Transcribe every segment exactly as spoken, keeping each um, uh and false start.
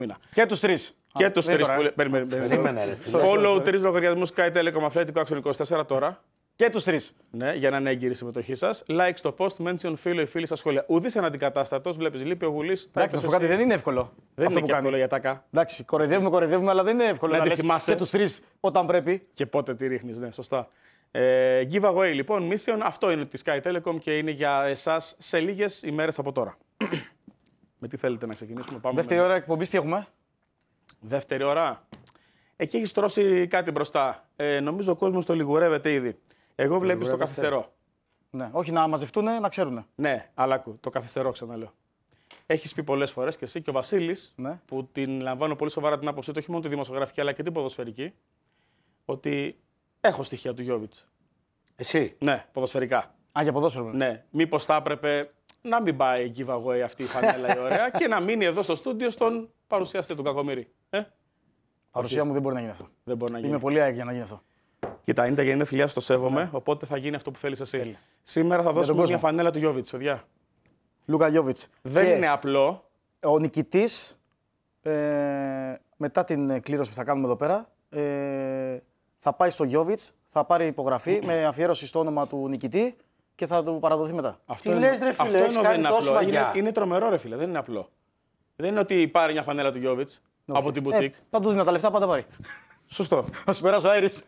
Και τους τρεις. Και τους τρεις που Περίμενε. Follow τρεις λογαριασμούς Sky Telecom Αθλητικό Action είκοσι τέσσερα τώρα. Και τους τρεις. Ναι, για να είναι έγκυρη η συμμετοχή σας. Like στο post, mention φίλο ή φίλη στα σχόλια. Ουδής αναντικατάστατος, βλέπεις, λείπει ο Γουλής. Εντάξει, θα σου πω κάτι, δεν είναι εύκολο. Δεν αυτό είναι και εύκολο για τάκα. Εντάξει, κοροϊδεύουμε, κοροϊδεύουμε, αλλά δεν είναι εύκολο Να να τη λες θυμάσαι. και τους τρεις όταν πρέπει. Και πότε τη ρίχνεις, ναι, σωστά. Ε, giveaway λοιπόν, mission, αυτό είναι τη Sky Telecom και είναι για εσάς σε λίγες ημέρες από τώρα. Με τι θέλετε να ξεκινήσουμε, πάμε. Δεύτερη με... ώρα εκπομπής τι έχουμε. Δεύτερη ώρα. Εκεί έχει τρώσει κάτι μπροστά. Ε, νομίζω ο κόσμος το λιγουρεύεται ήδη. Εγώ βλέπεις το καθυστερό. Ναι, όχι να μαζευτούν, να ξέρουν. Ναι, αλλά ακού, το καθυστερό ξαναλέω. Έχεις πει πολλές φορές και εσύ και ο Βασίλης, ναι. που την λαμβάνω πολύ σοβαρά την άποψή του, όχι μόνο τη δημοσιογραφική αλλά και την ποδοσφαιρική, ότι έχω στοιχεία του Γιόβιτς. Εσύ. Ναι, ποδοσφαιρικά. Α, για ποδόσφαιρο. Ναι, μήπως θα έπρεπε να μην πάει giveaway αυτή η φανέλα η ωραία και να μείνει εδώ στο στούντιο στον παρουσιαστή του Κακομοίρη. Ε? Παρουσία μου δεν μπορεί να γίνει αυτό. Δεν μπορεί να γίνει. Είμαι πολύ άγιο για να γίνει αυτό. Κοίτα, είναι τα γενέθλιά σου, το σέβομαι, οπότε θα γίνει αυτό που θέλεις εσύ. Τέλει. Σήμερα θα δώσουμε μια φανέλα του Γιόβιτς, παιδιά. Λούκα Γιόβιτς. Δεν και είναι απλό. Ο νικητής, ε, μετά την κλήρωση που θα κάνουμε εδώ πέρα, ε, θα πάει στο Γιόβιτς, θα πάρει υπογραφή με αφιέρωση στο όνομα του νικητή και θα του παραδοθεί μετά. Αυτό Τι λες, ρε φίλε, αυτό έχεις δεν κάνει είναι τόσο απλό. Είναι, μαγιά. είναι τρομερό, ρε φίλε, δεν είναι απλό. Δεν είναι ότι πάρει μια φανέλα του Γιόβιτς από την μπουτίκ. Ε, θα του δίνω τα λεφτά, πάντα πάρει. Σωστό. Θα σου περάσω αέρης.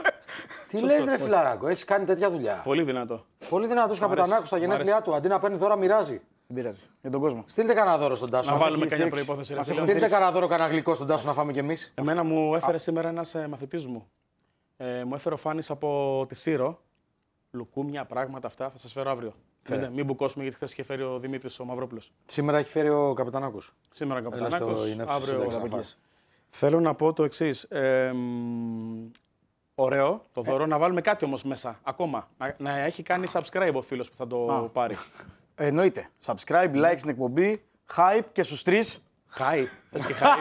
Τι λες, ρε φιλαράκο, έχεις κάνει τέτοια δουλειά. Πολύ δυνατό. Πολύ δυνατός καπετανάκος στα γενέθλιά του. Αντί να παίρνει δώρα, μοιράζει. Δεν πειράζει. Για τον κόσμο. Στείλτε κανένα δώρο στον Τάσο. Να βάλουμε έχει καμιά στηρίξει. προϋπόθεση. ρε Μας φίλε. έχει Στείλτε κανένα δώρο, κανένα γλυκό στον Τάσο να φάμε κι εμείς. Εμένα μου έφερε σήμερα ένας ε, μαθητής μου. Ε, μου έφερε ο Φάνης από τη Σύρο. Λουκούμια, πράγματα αυτά. Θα σας φέρω αύριο. Μην, μην μπουκώσουμε γιατί χθες είχε φέρει ο Δημήτρης ο Μαυρόπουλος. Σήμερα έχει φέρει ο καπετανάκος. Σήμερα ο Έλα Καπετανάκος, στο Ινέτσο αύριο Σύνταξη ο να Καπετανάκος. φας. Θέλω να πω το εξής. Ε, μ, ωραίο το δώρο, να βάλουμε κάτι όμως μέσα ακόμα. Να, να έχει κάνει subscribe ο φίλος που θα το Α. πάρει. Ε, εννοείται. Subscribe, like στην εκπομπή, hype και στους τρεις. Χάι, θες και χάι.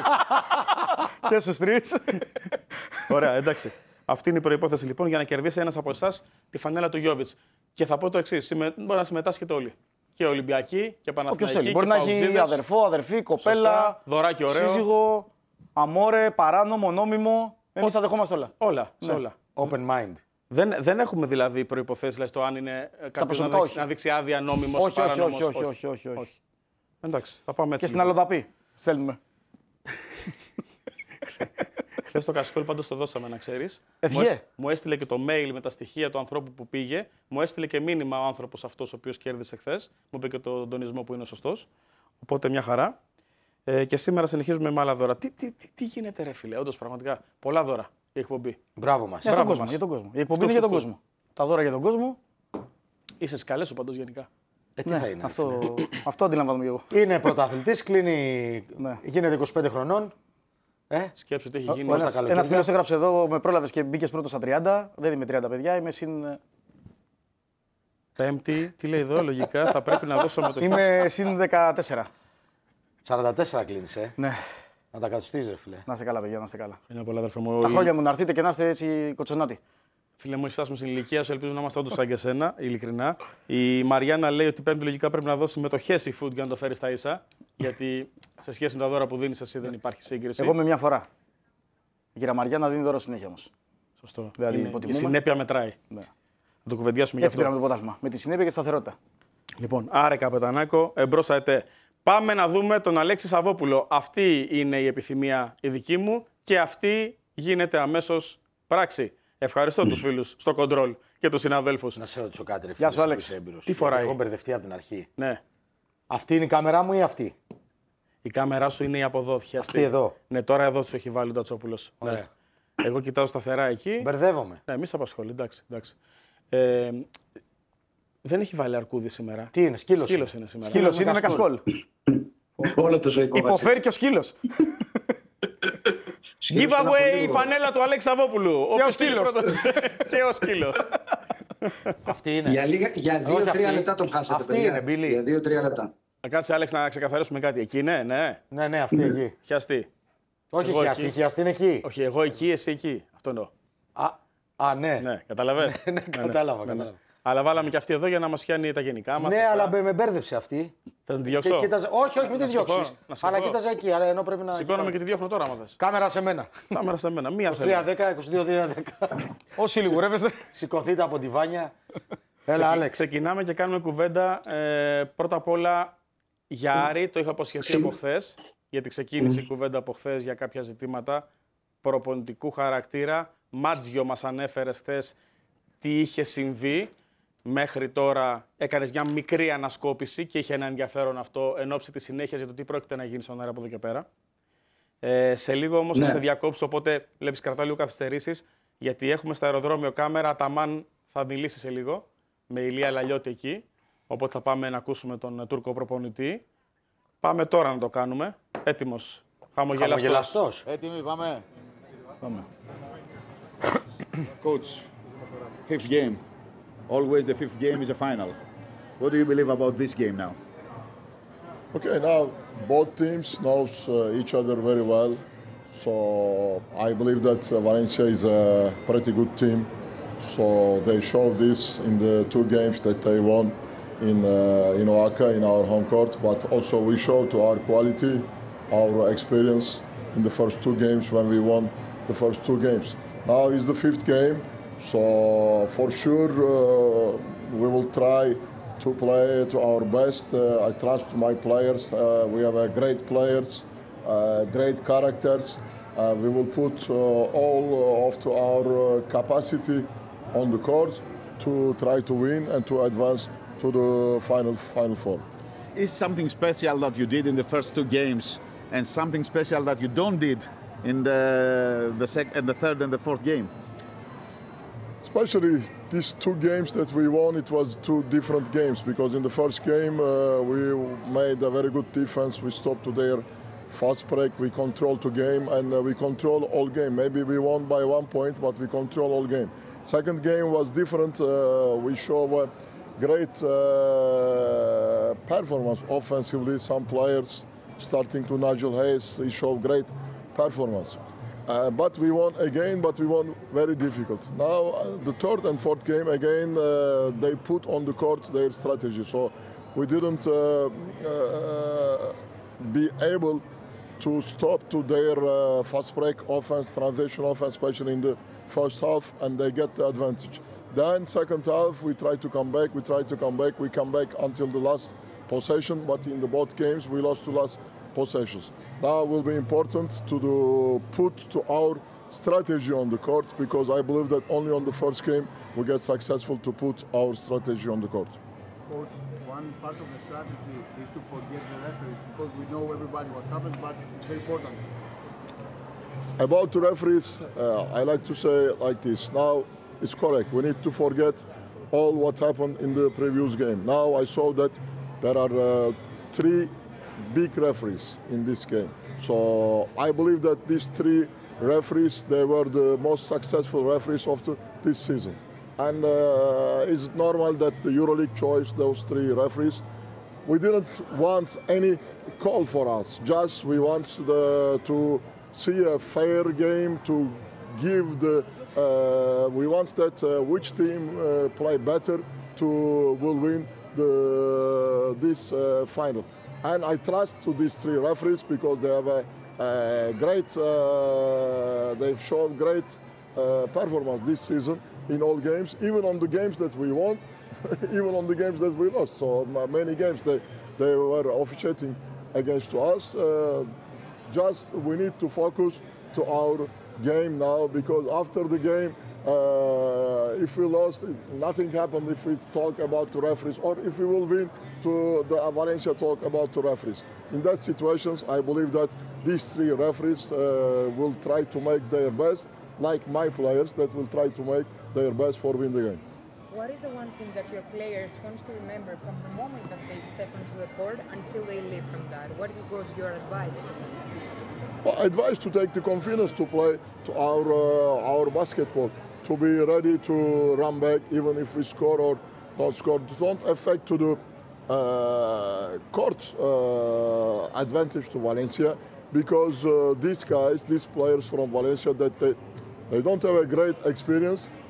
και στους τρεις. Ωραία, εντάξει. Αυτή είναι η προϋπόθεση λοιπόν για να κερδίσει ένας από εσάς τη φανέλα του Γιόβιτς. Και θα πω το εξής, συμμε... μπορεί να συμμετάσχετε όλοι. Και Ολυμπιακοί και Όποιος θέλει. Παναθηναϊκοί Μπορεί και να έχει Παουτζίδες. αδερφό, αδερφή, κοπέλα, Σωστά. Δωράκι ωραίο. σύζυγο, αμόρε, παράνομο, νόμιμο. Εμείς τα δεχόμαστε όλα. Όλα, σε Ναι. όλα. Open mind. Δεν, δεν έχουμε δηλαδή προϋποθέσεις, δηλαδή το αν είναι κάποιος να προσωπικά, δείξει, όχι. να δείξει άδεια νόμιμος ή Όχι, όχι, παράνομος. όχι, όχι, όχι, όχι, όχι. Εντάξει, θα πάμε έτσι. Και στην Αλλοδαπή. Στέλνουμε. Χθες το Κασκόλ πάντως το δώσαμε να ξέρεις. Ευχέ. Μου, έσ- μου έστειλε και το mail με τα στοιχεία του ανθρώπου που πήγε. Μου έστειλε και μήνυμα ο άνθρωπος αυτός ο οποίος κέρδισε χθες. Μου είπε και τον τονισμό που είναι σωστός. Οπότε μια χαρά. Ε, και σήμερα συνεχίζουμε με άλλα δώρα. Τι, τι, τι, τι γίνεται, ρε φίλε, όντως πραγματικά. Πολλά δώρα η εκπομπή. Μπράβο μας. Για τον Μπράβο κόσμο. μας. Για τον κόσμο. Η εκπομπή Αυτό, είναι για τον αυτό. κόσμο. Τα δώρα για τον κόσμο. Είσαι σκαλές σου πάντως γενικά. Ε, τι Ναι, θα είναι. αυτό, αυτό αντιλαμβάνομαι και εγώ. Είναι πρωταθλητής, κλείνει. Ναι. Γίνεται είκοσι πέντε χρονών. Ε, Σκέψου τι έχει γίνει. ένας- στα καλοκαίρια. Ένα φίλο έγραψε εδώ, με πρόλαβε και μπήκε πρώτο στα τριάντα. Δεν είμαι τριάντα παιδιά, είμαι συν. Πέμπτη, τι λέει εδώ, λογικά θα πρέπει να δώσω μετοχή. Είμαι συν δεκατέσσερα. σαράντα τέσσερα κλείνεις, ε. Ναι. Να τα κατουστείς, ρε φίλε. Να είστε καλά, παιδιά, να είστε καλά. Είναι πολλά, αδερφέ μου. Στα Η- χρόνια μου να έρθετε και να είστε έτσι κοτσονάτοι. Φίλε μου, έχει φτάσει στην ηλικία σου, ελπίζω να είμαστε όντως σαν και εσένα, ειλικρινά. Η Μαριάννα λέει ότι πέμπτη λογικά πρέπει να δώσει μετοχές η food για να το φέρει στα ίσα. Γιατί σε σχέση με τα δώρα που δίνει, εσύ δεν υπάρχει σύγκριση. Εγώ με μια φορά. Η κυρία Μαριά να δίνει δώρο συνέχεια όμω. Σωστό. Δηλαδή, Είναι- η υποτιμούμε. συνέπεια μετράει. Ναι. Να το κουβεντιάσουμε γι' Έτσι αυτό. πήραμε το πρωτάθλημα. Με τη συνέπεια και τη σταθερότητα. Λοιπόν, άρε Καπετανάκο, εμπρός αετέ. Πάμε να δούμε τον Αλέξη Σαββόπουλο. Αυτή είναι η επιθυμία η δική μου και αυτή γίνεται αμέσως πράξη. Ευχαριστώ τους φίλους στο κοντρόλ και τους συναδέλφους. Να σε ρωτήσω κάτι, ρε φίλε. Γεια σου, εσύ Άλεξ. που είσαι έμπειρος. Τι φοράει? Εγώ μπερδευτεί από την αρχή. Ναι. Αυτή είναι η κάμερά μου ή αυτή? Η κάμερά σου είναι η από εδώ. Αυτή εδώ. Ναι, τώρα εδώ του έχει βάλει ο Τατσόπουλος. Ωραία. Ναι. Εγώ κοιτάω σταθερά εκεί. Μπερδεύομαι. Ναι, μη σε απασχολεί, εντάξει. εντάξει. Ε, δεν έχει βάλει αρκούδι σήμερα. Τι είναι, σκύλος Σκύλος είναι. είναι σήμερα. Σκύλο με είναι με κασκόλ. κασκόλ. Όλο το ζωικό μας. Υποφέρει και ο σκύλο. Σκύλος και ένα Giveaway πολύ η φανέλα του Αλέξη Σαββόπουλου. Ο σκύλος. Και ο σκύλος. Αυτή είναι. Για, λίγα, για Όχι, δύο-τρία αυτή. λεπτά τον χάσατε. Αυτή παιδιά. είναι, Μπίλη. Για δύο-τρία λεπτά. Να κάτσε, Άλεξ, να ξεκαθαρίσουμε κάτι. Εκεί, ναι, ναι. Ναι, ναι, αυτή εκεί. Χιαστή. Όχι Εγώ χιαστή, εκεί. χιαστή είναι εκεί. Όχι, εγώ εκεί, εσύ εκεί. Αυτό εννοώ. Α, α, ναι. Ναι, καταλαβες. Ναι, κατάλαβα, κατάλαβα. Αλλά βάλαμε και αυτή εδώ για να μας πιάνει τα γενικά μας. Ναι, αλλά με μπέρδευσε αυτή. Θα την διώξω. Κοίταζε... Όχι, όχι, μην τη διώξει. Αλλά κοίταζε εκεί. Αλλά ενώ πρέπει να. Σηκώνομαι και τη διώχνω τώρα, άμα θες. Κάμερα σε μένα. Κάμερα σε μένα. Μία είκοσι τρία δέκα, είκοσι δύο δέκα. Όσοι λιγουρεύεστε. Σηκωθείτε από τη βάνια. Έλα, Άλεξ. Ξεκινάμε και κάνουμε κουβέντα. Ε, πρώτα απ' όλα για Άρη, το είχα αποσχεθεί από χθες, γιατί ξεκίνησε η κουβέντα από χθες για κάποια ζητήματα προπονητικού χαρακτήρα. Μάτζιο μας ανέφερες χθες τι είχε συμβεί. Μέχρι τώρα έκανες μια μικρή ανασκόπηση και είχε ένα ενδιαφέρον αυτό εν ώψη της συνέχειας για το τι πρόκειται να γίνει στον Άρη από εδώ και πέρα. Ε, σε λίγο όμως ναι. θα σε διακόψω, οπότε βλέπεις κρατάω λίγο καθυστερήσεις, γιατί έχουμε στο αεροδρόμιο κάμερα. Αταμάν θα μιλήσει σε λίγο με Ηλία Λαλιώτη εκεί. Οπότε θα πάμε να ακούσουμε τον Τούρκο προπονητή. Πάμε τώρα να το κάνουμε. Έτοιμος. Χαμογελαστός. Χαμογελαστός. Έτοιμοι, πάμε. Πάμε. Coach, fifth game. Always the fifth game is a final. What do you believe about this game now? Okay, now both teams knows uh, each other very well. So I believe that uh, Valencia is a pretty good team. So they showed this in the two games that they won in uh, in Oaxaca, in our home court. But also we showed to our quality, our experience in the first two games when we won the first two games. Now is the fifth game. So for sure uh, we will try to play to our best. Uh, I trust my players. Uh, we have uh, great players, uh, great characters. Uh, we will put uh, all uh, of to our uh, capacity on the court to try to win and to advance to the final final four. Is something special that you did in the first two games and something special that you don't did in the the second and the third and the fourth game? Especially these two games that we won, it was two different games because in the first game uh, we made a very good defense. We stopped to their fast break, we controlled the game and uh, we control all game. Maybe we won by one point, but we control all game. Second game was different. Uh, we show a great uh, performance offensively. Some players, starting to Nigel Hayes, he showed great performance. Uh, but we won again, but we won very difficult. Now, uh, the third and fourth game, again, uh, they put on the court their strategy. So we didn't uh, uh, be able to stop to their uh, fast break offense, transition offense, especially in the first half, and they get the advantage. Then second half, we try to come back, we try to come back, we come back until the last possession, but in the both games, we lost to last possessions. Now it will be important to do, put to our strategy on the court because I believe that only on the first game we get successful to put our strategy on the court. Coach, one part of the strategy is to forget the referee because we know everybody what happened, but it's very important. About the referees, uh, I like to say like this. Now it's correct. We need to forget all what happened in the previous game. Now I saw that there are uh, three big referees in this game. So I believe that these three referees, they were the most successful referees of the, this season. And uh, it's normal that the EuroLeague chose those three referees. We didn't want any call for us. Just we want the, to see a fair game, to give the, uh, we want that uh, which team uh, play better to will win the, this uh, final. And I trust to these three referees because they have a, a great, uh, they've shown great uh, performance this season in all games, even on the games that we won, even on the games that we lost. So many games they, they were officiating against us. Uh, just we need to focus to our game now because after the game, uh, if we lost, nothing happened if we talk about the referees, or if we will win, to the Valencia talk about the referees. In that situations, I believe that these three referees uh, will try to make their best, like my players that will try to make their best for win the game. What is the one thing that your players want to remember from the moment that they step onto the court until they leave from that? What was your advice to them? Well, advice to take the confidence to play to our uh, our basketball, to be ready to run back even if we score or not score. Don't affect to the uh, court uh, advantage to Valencia because uh, these guys, these players from Valencia, that they, they don't have a great experience,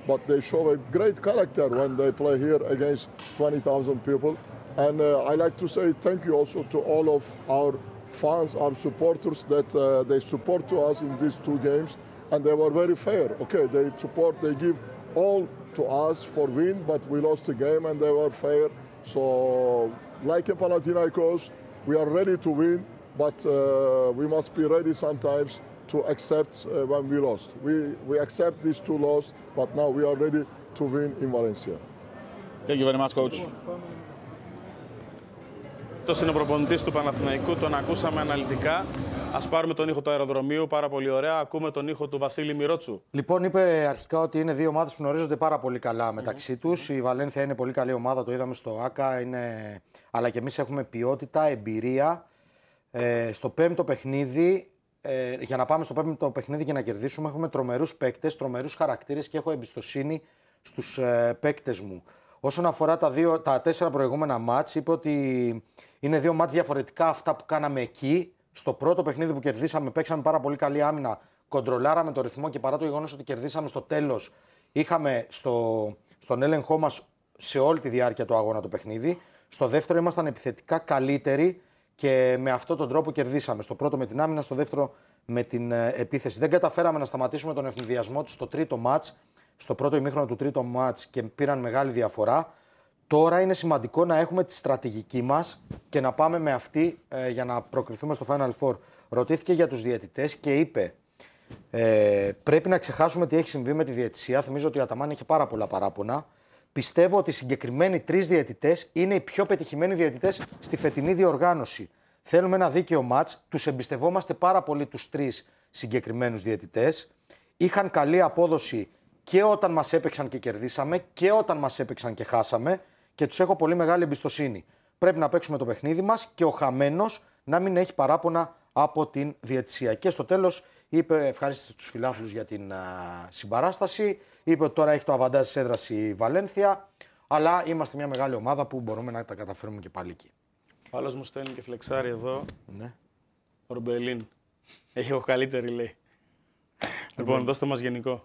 but they show a great character when they play here against twenty thousand people. And uh, I like to say thank you also to all of our fans, our supporters that uh, they support to us in these two games, and they were very fair. Okay, they support, they give all to us for win, but we lost the game and they were fair. So, like in Panathinaikos, we are ready to win, but uh, we must be ready sometimes to accept uh, when we lost. We, we accept these two losses, but now we are ready to win in Valencia. Thank you very much, coach. Αυτό είναι ο προπονητής του Παναθηναϊκού, τον ακούσαμε αναλυτικά. Ας πάρουμε τον ήχο του αεροδρομίου, πάρα πολύ ωραία. Ακούμε τον ήχο του Βασίλη Μυρότσου. Λοιπόν, είπε αρχικά ότι είναι δύο ομάδες που γνωρίζονται πάρα πολύ καλά μεταξύ mm-hmm. τους. Η Βαλένθια είναι πολύ καλή ομάδα, το είδαμε στο ΆΚΑ, είναι... αλλά και εμείς έχουμε ποιότητα, εμπειρία. Ε, στο πέμπτο παιχνίδι, ε, για να πάμε στο πέμπτο παιχνίδι και να κερδίσουμε, έχουμε τρομερούς παίκτες, τρομερούς χαρακτήρες και έχω εμπιστοσύνη στους ε, παίκτες μου. Όσον αφορά τα, δύο, τα τέσσερα προηγούμενα μάτς, είπε ότι είναι δύο μάτς διαφορετικά αυτά που κάναμε εκεί. Στο πρώτο παιχνίδι που κερδίσαμε, παίξαμε πάρα πολύ καλή άμυνα, κοντρολάραμε το ρυθμό και παρά το γεγονός ότι κερδίσαμε στο τέλος, είχαμε στο, στον έλεγχό μας σε όλη τη διάρκεια του αγώνα το παιχνίδι. Στο δεύτερο ήμασταν επιθετικά καλύτεροι και με αυτόν τον τρόπο κερδίσαμε. Στο πρώτο με την άμυνα, στο δεύτερο με την ε, επίθεση. Δεν καταφέραμε να σταματήσουμε τον ευνηδιασμό του στο τρίτο μάτς, στο πρώτο ημίχρονο του τρίτου μάτς και πήραν μεγάλη διαφορά. Τώρα είναι σημαντικό να έχουμε τη στρατηγική μας και να πάμε με αυτή ε, για να προκριθούμε στο Final Four. Ρωτήθηκε για τους διαιτητές και είπε ε, πρέπει να ξεχάσουμε τι έχει συμβεί με τη διαιτησία. Θυμίζω ότι ο Αταμάν είχε πάρα πολλά παράπονα. Πιστεύω ότι οι συγκεκριμένοι τρεις διαιτητές είναι οι πιο πετυχημένοι διαιτητές στη φετινή διοργάνωση. Θέλουμε ένα δίκαιο μάτς. Τους εμπιστευόμαστε πάρα πολύ τους τρεις συγκεκριμένους διαιτητές. Είχαν καλή απόδοση και όταν μας έπαιξαν και κερδίσαμε και όταν μας έπαιξαν και χάσαμε και τους έχω πολύ μεγάλη εμπιστοσύνη. Πρέπει να παίξουμε το παιχνίδι μας και ο χαμένος να μην έχει παράπονα από την διαιτησία. Και στο τέλος είπε ευχαρίστησε τους φιλάθλους για την α, συμπαράσταση. Είπε ότι τώρα έχει το αβαντάζ της έδρας η Βαλένθια, αλλά είμαστε μια μεγάλη ομάδα που μπορούμε να τα καταφέρουμε και πάλι εκεί. Ο άλλος μου στέλνει και φλεξάρει εδώ. Ναι. Ορμπελίν. Έχει εγώ καλύτερη, λέει. Λοιπόν, δώστε μας γενικό.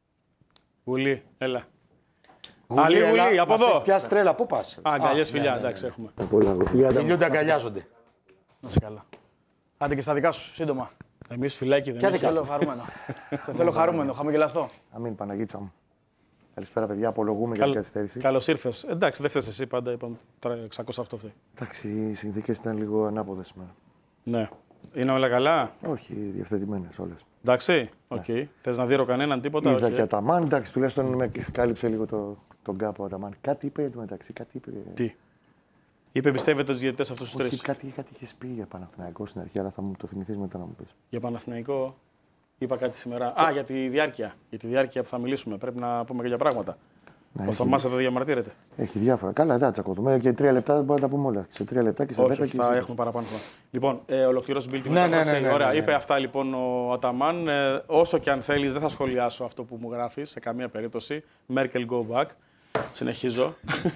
Γουλή, έλα. Γουλή, Άλλη Γουλή, από εδώ. Ποια στρέλα, πού πας. Α, αγκαλιές φιλιά, εντάξει, έχουμε. Τελειούνται, αγκαλιάζονται. Να σε καλά. Άντε και στα δικά σου, σύντομα. Εμείς φυλάκι δεν Ποια θέλω χαρούμενο. Σε θέλω χαρούμενο, χαμογελαστό. Αμήν, Παναγίτσα μου. Καλησπέρα, παιδιά. Απολογούμε για την καθυστέρηση. Καλώς ήρθες. Εντάξει, δεν φταίς εσύ πάντα, είπαμε τώρα εξακόσια οκτώ αυτή. Εντάξει, οι συνθήκες ήταν λίγο ανάποδες σήμερα. Ναι. Είναι όλα καλά. Όχι, διευθετημένες όλες. Εντάξει, οκ. Okay. Θες να δείρω κανέναν τίποτα. Είδα όχι. και Αταμάν, εντάξει, τουλάχιστον με κάλυψε λίγο το, τον κάπο ο Αταμάν. Κάτι είπε εντωμεταξύ, κάτι είπε. Τι. Είπε, πιστεύετε τους διαιτητές αυτούς τους τρεις. Κάτι, κάτι είχες πει για Παναθηναϊκό στην αρχή, αλλά θα μου το θυμηθείς μετά να μου πεις. Για Παναθηναϊκό είπα κάτι σήμερα. Α, για τη διάρκεια. Για τη διάρκεια που θα μιλήσουμε. Πρέπει να πούμε κάποια πράγματα. Ναι, ο Θωμάς εδώ διαμαρτύρεται. Έχει διάφορα. Καλά, δεν θα τσακωθούμε. Και τρία λεπτά δεν μπορούμε να τα πούμε όλα. Σε τρία λεπτά και σε δέκα. Όχι, θα έχουμε παραπάνω χρόνο. Λοιπόν, ε, ολοκληρώσει την ναι, ναι, ναι, ναι, Ωραία, ναι, ναι. είπε αυτά λοιπόν ο Αταμάν. Ε, όσο και αν θέλεις, δεν θα σχολιάσω αυτό που μου γράφει σε καμία περίπτωση. Merkel go back. Συνεχίζω.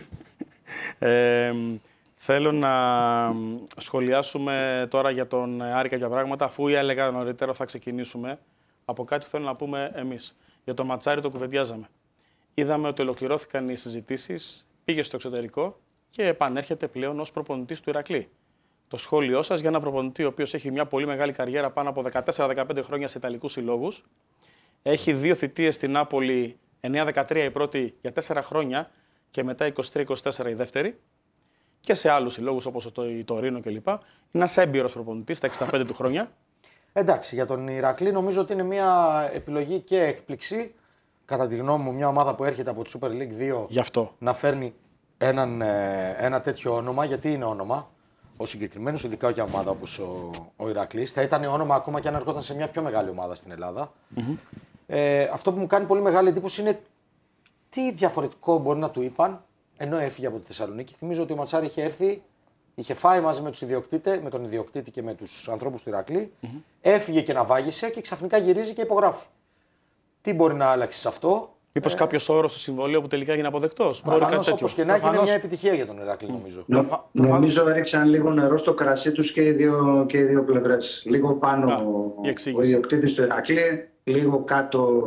ε, θέλω να σχολιάσουμε τώρα για τον Άρη κάποια πράγματα, αφού έλεγα νωρίτερα θα ξεκινήσουμε από κάτι που θέλω να πούμε εμείς. Για το ματσάρι το κουβεντιάζαμε. Είδαμε ότι ολοκληρώθηκαν οι συζητήσεις, πήγε στο εξωτερικό και επανέρχεται πλέον ως προπονητής του Ηρακλή. Το σχόλιο σας για ένα προπονητή ο οποίος έχει μια πολύ μεγάλη καριέρα πάνω από δεκατέσσερα δεκαπέντε χρόνια σε ιταλικούς συλλόγους. Έχει δύο θητείες στην Νάπολη, εννιά δεκατρία η πρώτη για τέσσερα χρόνια και μετά είκοσι τρία είκοσι τέσσερα η δεύτερη. Και σε άλλους συλλόγους όπως το Τωρίνο κλπ. Είναι ένας έμπειρος προπονητής στα εξήντα πέντε του χρόνια. Εντάξει, για τον Ηρακλή νομίζω ότι είναι μια επιλογή και έκπληξη. Κατά τη γνώμη μου, μια ομάδα που έρχεται από τη Super League δύο Γι' αυτό. να φέρνει έναν, ένα τέτοιο όνομα, γιατί είναι όνομα ο συγκεκριμένος, ειδικά για ομάδα όπως ο, ο Ηρακλής. Θα ήταν όνομα ακόμα και αν έρχονταν σε μια πιο μεγάλη ομάδα στην Ελλάδα. Mm-hmm. Ε, αυτό που μου κάνει πολύ μεγάλη εντύπωση είναι τι διαφορετικό μπορεί να του είπαν ενώ έφυγε από τη Θεσσαλονίκη. Θυμίζω ότι ο Ματσάρη είχε έρθει, είχε φάει μαζί με, τους ιδιοκτήτε, με τον ιδιοκτήτη και με τους ανθρώπους του Ηρακλή, mm-hmm. έφυγε και ναυάγησε και ξαφνικά γυρίζει και υπογράφει. Τι μπορεί να άλλαξει σε αυτό. Μήπως ε... κάποιο όρο στο συμβολέο που τελικά έγινε αποδεκτός. Προφανώς, όπως και να έχει, είναι μια επιτυχία για τον Ηρακλή, νομίζω. Νο, Προφα... Νομίζω έριξαν λίγο νερό στο κρασί τους και οι δύο, και οι δύο πλευρές. Λίγο πάνω Α, ο, ο ιδιοκτήτης του Ηρακλή, λίγο κάτω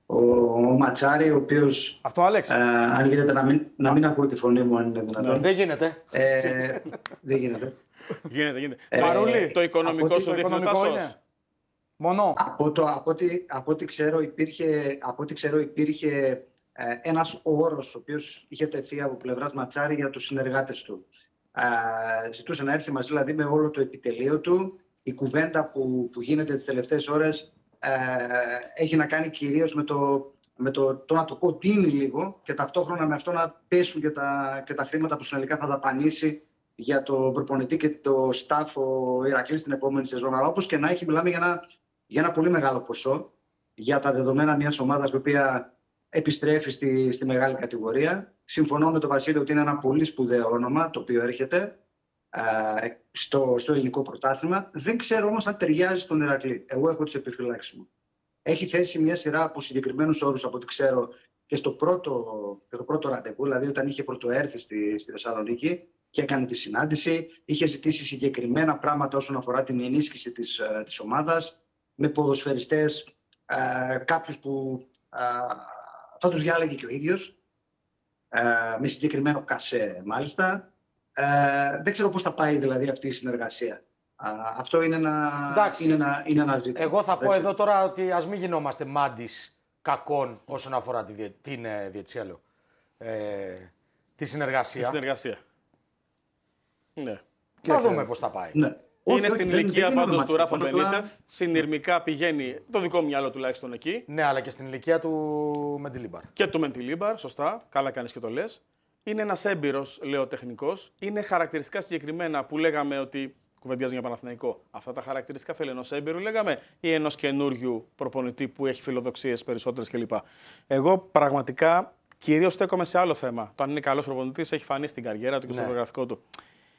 ο, ο Ματσάρη, ο οποίος... Αυτό, Άλεξ. Ε, αν γίνεται να μην, να μην ακούω τη φωνή μου, αν είναι δυνατόν. Δεν γίνεται. Ε, δεν γίνεται. Γίνεται, γίνεται. Ε, Παρούλη, το οικονομικό σου δείχνει ο Τάσος. Μόνο. Από, το, από, ό,τι, από, ό,τι ξέρω υπήρχε, από ό,τι ξέρω υπήρχε ε, ένας όρος ο οποίος είχε τεθεί από πλευράς Ματσάρη για τους συνεργάτες του. Ε, ζητούσε να έρθει μαζί δηλαδή με όλο το επιτελείο του. Η κουβέντα που, που γίνεται τις τελευταίες ώρες ε, έχει να κάνει κυρίως με το, με το, το να το κοντίνει λίγο και ταυτόχρονα με αυτό να πέσουν και τα, και τα χρήματα που συνολικά θα δαπανίσει για τον προπονητή και το staff ο Ηρακλής την επόμενη σεζόν. Αλλά όπως και να έχει, μιλάμε για ένα, για ένα πολύ μεγάλο ποσό για τα δεδομένα μιας ομάδας η οποία επιστρέφει στη, στη μεγάλη κατηγορία. Συμφωνώ με τον Βασίλη ότι είναι ένα πολύ σπουδαίο όνομα το οποίο έρχεται α, στο, στο ελληνικό πρωτάθλημα. Δεν ξέρω όμως αν ταιριάζει στον Ηρακλή. Εγώ έχω τις επιφυλάξεις μου. Έχει θέσει μια σειρά από συγκεκριμένους όρους από ό,τι ξέρω και στο πρώτο, και το πρώτο ραντεβού, δηλαδή όταν είχε πρωτοέρθει στη, στη Θεσσαλονίκη και έκανε τη συνάντηση, είχε ζητήσει συγκεκριμένα πράγματα όσον αφορά την ενίσχυση της, της ομάδας, με ποδοσφαιριστές, ε, κάποιους που ε, θα τους διάλεγε και ο ίδιος, ε, με συγκεκριμένο κασέ μάλιστα. Ε, δεν ξέρω πώς θα πάει δηλαδή αυτή η συνεργασία. Ε, αυτό είναι ένα, είναι ένα, είναι ένα ζήτημα. Εγώ θα πω εδώ τώρα ότι ας μην γινόμαστε μάντις κακών όσον αφορά τη, την, την ε, διετσία, ε, τη συνεργασία. Τη συνεργασία. Ναι. Θα δούμε πώς θα πάει. Ναι. Είναι όχι, στην όχι, ηλικία πάντως του Ράφα Μπενίτεθ. απλά... Συνειρμικά πηγαίνει το δικό μου μυαλό τουλάχιστον εκεί. Ναι, αλλά και στην ηλικία του Μεντιλίμπαρ. Και του Μεντιλίμπαρ, σωστά. Καλά κάνεις και το λες. Είναι ένας έμπειρος, λέω, τεχνικός. Είναι χαρακτηριστικά συγκεκριμένα που λέγαμε ότι κουβεντιάζει για Παναθηναϊκό. Αυτά τα χαρακτηριστικά θέλει ενός έμπειρου, λέγαμε, ή ενός καινούριου προπονητή που έχει φιλοδοξίες περισσότερες κλπ. Εγώ πραγματικά κυρίως στέκομαι σε άλλο θέμα. Το αν είναι καλός προπονητής έχει φανεί στην καριέρα του και στο Ναι. βιογραφικό του.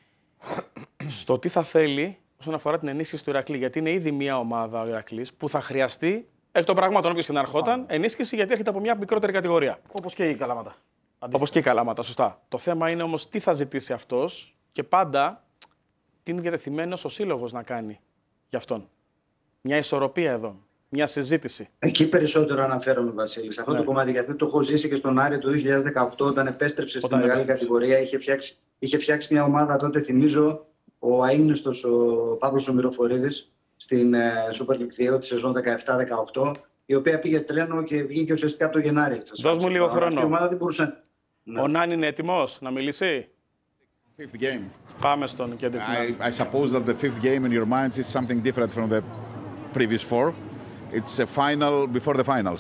Στο τι θα θέλει όσον αφορά την ενίσχυση του Ηρακλή. Γιατί είναι ήδη μια ομάδα ο Ηρακλής που θα χρειαστεί εκ των πραγμάτων, όποιος και να ερχόταν, ενίσχυση γιατί έρχεται από μια μικρότερη κατηγορία. Όπως και η Καλαμάτα. Όπως και η Καλαμάτα, σωστά. Το θέμα είναι όμως τι θα ζητήσει αυτός και πάντα τι είναι διατεθειμένος ο σύλλογος να κάνει για αυτόν. Μια ισορροπία εδώ. Μια συζήτηση. Εκεί περισσότερο αναφέρομαι, Βασίλη. Σε αυτό Ναι. το κομμάτι, γιατί το έχω ζήσει και στον Άρη του δύο χιλιάδες δεκαοκτώ, όταν επέστρεψε Όταν στη μεγάλη επέστρεψε. κατηγορία. Είχε φτιάξει, είχε φτιάξει μια ομάδα τότε, θυμίζω, ο αείμνηστος ο Παύλος ο Μυροφορίδης στην ε, Super League δύο τη σεζόν δεκαεπτά δεκαοκτώ, η οποία πήγε τρένο και βγήκε ουσιαστικά από το Γενάρη. Δώσ' μου λίγο χρόνο. Αυτή η ομάδα δεν μπορούσε. Ναι. Ο Νάν είναι έτοιμος να μιλήσει. Fifth game. Πάμε στον Κέντρικ Νάν. I, I suppose that the fifth game in your minds is something different from the previous four. It's a final before the finals.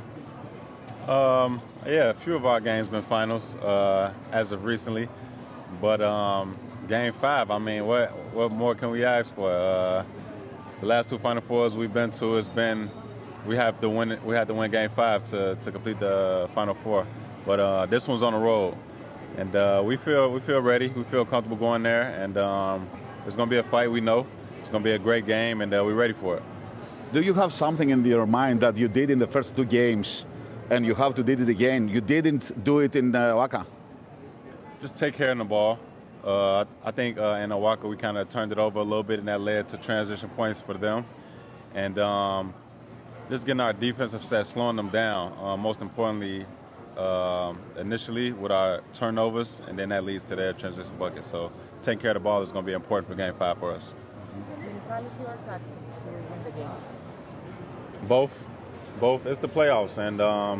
Um, yeah, a few of our games been finals uh, as of recently, but um, game five. I mean, what what more can we ask for? Uh, the last two Final Fours we've been to has been we have to win. We had to win game five to to complete the Final Four, but uh, this one's on the road, and uh, we feel we feel ready. We feel comfortable going there, and um, it's gonna be a fight. We know it's gonna be a great game, and uh, we're ready for it. Do you have something in your mind that you did in the first two games and you have to do it again? You didn't do it in uh, Waka. Just take care of the ball. Uh, I, I think uh, in Owaka we kind of turned it over a little bit, and that led to transition points for them. And um, just getting our defensive set, slowing them down. Uh, most importantly, um, initially with our turnovers, and then that leads to their transition bucket. So taking care of the ball is going to be important for Game Five for us. Mentality or tactics will win the game? Both, both. It's the playoffs, and um,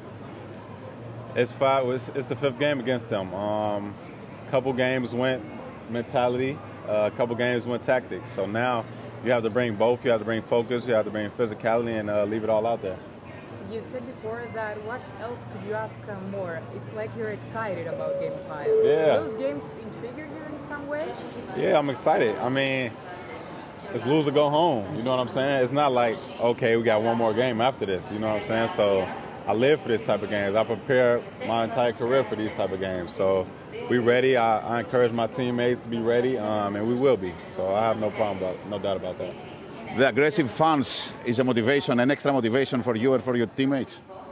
it's five. It's, it's the fifth game against them. Um, couple games went mentality, a uh, couple games went tactics. So now you have to bring both. You have to bring focus. You have to bring physicality, and uh, leave it all out there. You said before that what else could you ask uh, more? It's like you're excited about Game Five. Yeah. Those games intrigue you in some way? Yeah, I'm excited. I mean, it's lose or go home. You know what I'm saying? It's not like, okay, we got one more game after this. You know what I'm saying? So I live for this type of games. I prepare my entire career for these type of games. So we ready. I, I encourage my teammates to be ready, um, and we will be. So I have no problem about, no doubt about that. The aggressive fans is a motivation, an extra motivation for you and for your teammates.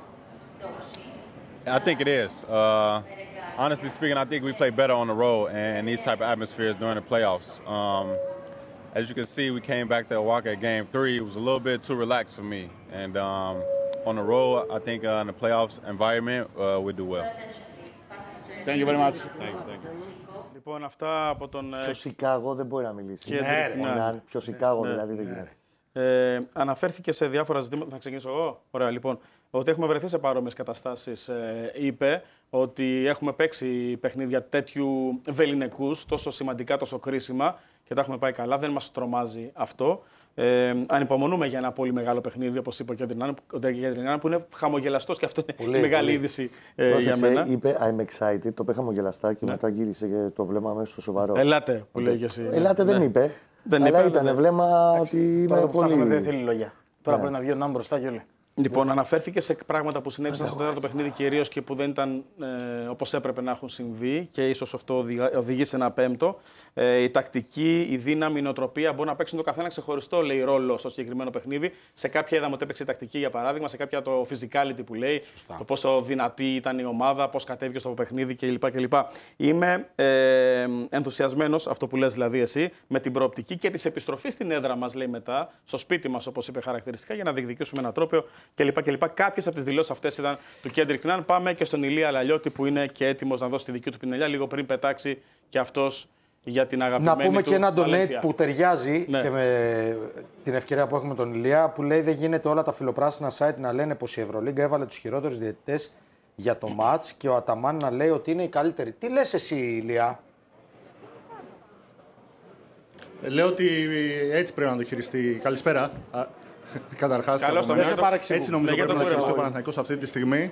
I think it is. Uh, honestly speaking, I think we play better on the road and in these type of atmospheres during the playoffs. Um, as you can see, we came back to Owaka at game three. It was a little bit too relaxed for me. And um, on the road, I think uh, in the playoffs environment, uh, we do well. Thank you very much. Thank you, thank you. Λοιπόν, αυτά από τον. Πιο Σικάγο δεν μπορεί να μιλήσει. Ναι, ναι. Πιο Σικάγο δηλαδή δεν γίνεται. Ε, αναφέρθηκε σε διάφορα ζητήματα. Θα ξεκινήσω εγώ. Ωραία, λοιπόν. Ότι έχουμε βρεθεί σε παρόμοιες καταστάσεις. Ε, είπε ότι έχουμε παίξει παιχνίδια τέτοιου βεληνικούς, τόσο σημαντικά, τόσο κρίσιμα και τα έχουμε πάει καλά. Δεν μας τρομάζει αυτό. Ε, ανυπομονούμε για ένα πολύ μεγάλο παιχνίδι, όπως είπε ο Κέντρινγκ, που είναι χαμογελαστός και αυτό είναι πολύ, μεγάλη πολύ. είδηση ε, Πρόσεξε, για μένα. Είπε I'm excited, το είπε χαμογελαστά και ναι. μετά γύρισε και το βλέμμα μέσα στο σοβαρό. Ελάτε, που λέει και εσύ. Ελάτε δεν ναι. είπε. Δεν αλλά είπε, ήταν ναι. βλέμμα ότι είμαι τώρα πολύ... Τώρα δεν θέλει λόγια. Τώρα ναι. πρέπει να βγει ο Νάμπ μπροστά και όλοι. Λοιπόν, αναφέρθηκε σε πράγματα που συνέβησαν στο τέταρτο παιχνίδι κυρίως και που δεν ήταν ε, όπως έπρεπε να έχουν συμβεί και ίσως αυτό οδηγεί σε ένα πέμπτο. Ε, η τακτική, η δύναμη, η νοοτροπία μπορεί να παίξουν το καθένα ξεχωριστό λέει, ρόλο στο συγκεκριμένο παιχνίδι. Σε κάποια είδαμε ότι έπαιξε η τακτική για παράδειγμα, σε κάποια το physicality που λέει, σωστά. Το πόσο δυνατή ήταν η ομάδα, πώς κατέβηκε στο παιχνίδι κλπ. κλπ. Είμαι ε, ενθουσιασμένος, αυτό που λες δηλαδή εσύ, με την προοπτική και τη επιστροφή στην έδρα μας, λέει μετά, στο σπίτι μας όπως είπε χαρακτηριστικά, για να διεκδικήσουμε ένα τρόπαιο. Κλπ. κλπ. Κάποιες από τις δηλώσεις αυτές ήταν του Κέντρικ Ναν. Πάμε και στον Ηλία Λαλιώτη που είναι και έτοιμος να δώσει τη δική του πινελιά λίγο πριν πετάξει και αυτός για την αγαπημένη του. Να πούμε του και ένα donate Βαλένθια. που ταιριάζει ναι. και με την ευκαιρία που έχουμε τον Ηλία που λέει δεν γίνεται όλα τα φιλοπράσινα site να λένε πως η Ευρωλίγκα έβαλε τους χειρότερους διαιτητές για το μάτς και ο Αταμάν να λέει ότι είναι οι καλύτεροι. Τι λες εσύ Ηλία? Λέω ότι έτσι πρέπει να το χειριστεί. Καλησπέρα. Καταρχάς, έτσι νομίζω πρέπει να το χειριστεί ο Παναθηναϊκός αυτή τη στιγμή.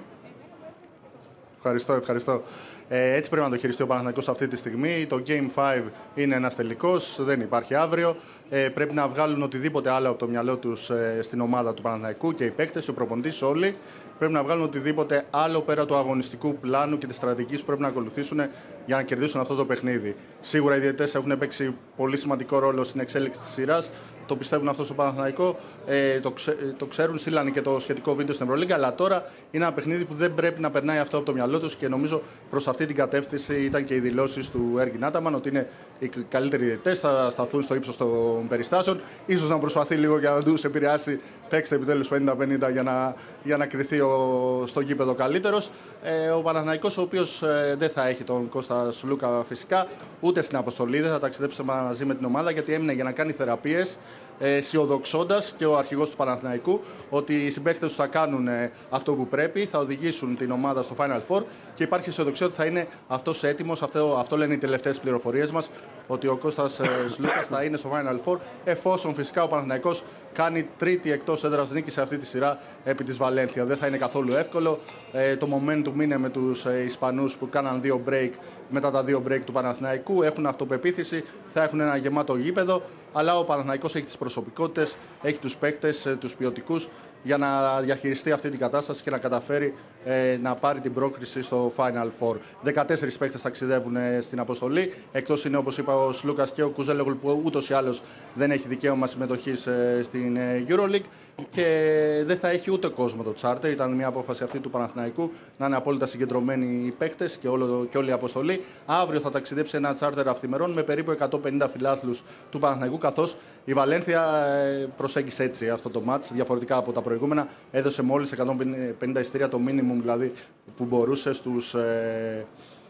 Ευχαριστώ, ευχαριστώ. Ε, έτσι πρέπει να το χειριστεί ο Παναθηναϊκός αυτή τη στιγμή. Το Game πέντε είναι ένας τελικός, δεν υπάρχει αύριο. Ε, πρέπει να βγάλουν οτιδήποτε άλλο από το μυαλό τους ε, στην ομάδα του Παναθηναϊκού και οι παίκτες, ο προπονητής, όλοι. Πρέπει να βγάλουν οτιδήποτε άλλο πέρα του αγωνιστικού πλάνου και της στρατηγικής που πρέπει να ακολουθήσουν για να κερδίσουν αυτό το παιχνίδι. Σίγουρα οι διαιτητές έχουν παίξει πολύ σημαντικό ρόλο στην εξέλιξη της σειράς. Το πιστεύουν αυτό στο Παναθηναϊκό, ε, το, ξε, το ξέρουν, στείλανε και το σχετικό βίντεο στην Ευρωλίγκα. Αλλά τώρα είναι ένα παιχνίδι που δεν πρέπει να περνάει αυτό από το μυαλό τους και νομίζω προς αυτή την κατεύθυνση ήταν και οι δηλώσεις του Έργιν Άταμαν ότι είναι οι καλύτεροι διαιτητές, θα σταθούν στο ύψος των περιστάσεων. Ίσως να προσπαθεί λίγο για να τους επηρεάσει, παίξτε επιτέλους πενήντα πενήντα για να, για να κριθεί ο, στο γήπεδο καλύτερος. Ε, ο Παναθηναϊκός, ο οποίος ε, δεν θα έχει τον Κώστα Σλούκα φυσικά, ούτε στην αποστολή, δεν θα ταξιδέψει μαζί με την ομάδα γιατί έμεινε για να κάνει θεραπείες. Αισιοδοξώντας και ο αρχηγός του Παναθηναϊκού ότι οι συμπαίκτες του θα κάνουν αυτό που πρέπει, θα οδηγήσουν την ομάδα στο Final Four και υπάρχει αισιοδοξία ότι θα είναι αυτός έτοιμος. Αυτό, αυτό λένε οι τελευταίες πληροφορίες μας, ότι ο Κώστας Σλούκας θα είναι στο Final Four εφόσον φυσικά ο Παναθηναϊκός κάνει τρίτη εκτός έδρας νίκη σε αυτή τη σειρά επί της Βαλένθια. Δεν θα είναι καθόλου εύκολο. Ε, το momentum είναι με τους ε, Ισπανούς που κάναν δύο break μετά τα δύο break του Παναθηναϊκού. Έχουν αυτοπεποίθηση, θα έχουν ένα γεμάτο γήπεδο. Αλλά ο Παναθηναϊκός έχει τις προσωπικότητες, έχει τους παίκτες, τους ποιοτικούς για να διαχειριστεί αυτή την κατάσταση και να καταφέρει ε, να πάρει την πρόκριση στο Final Four. δεκατέσσερις παίκτες ταξιδεύουν ε, στην αποστολή. Εκτός είναι, όπως είπα, ο Σλούκας και ο Κουζέλογλου που ούτως ή άλλως δεν έχει δικαίωμα συμμετοχής ε, στην ε, EuroLeague και δεν θα έχει ούτε κόσμο το τσάρτερ. Ήταν μια απόφαση αυτή του Παναθηναϊκού να είναι απόλυτα συγκεντρωμένοι οι παίκτες και, όλο, και όλη η αποστολή. Αύριο θα ταξιδέψει ένα τσάρτερ αυθημερών με περίπου εκατόν πενήντα φιλάθλους του Παναθηναϊκού, καθώς η Βαλένθια προσέγγισε έτσι αυτό το μάτς, διαφορετικά από τα προηγούμενα. Έδωσε μόλις εκατόν πενήντα εισιτήρια, το minimum δηλαδή που μπορούσε στους, ε,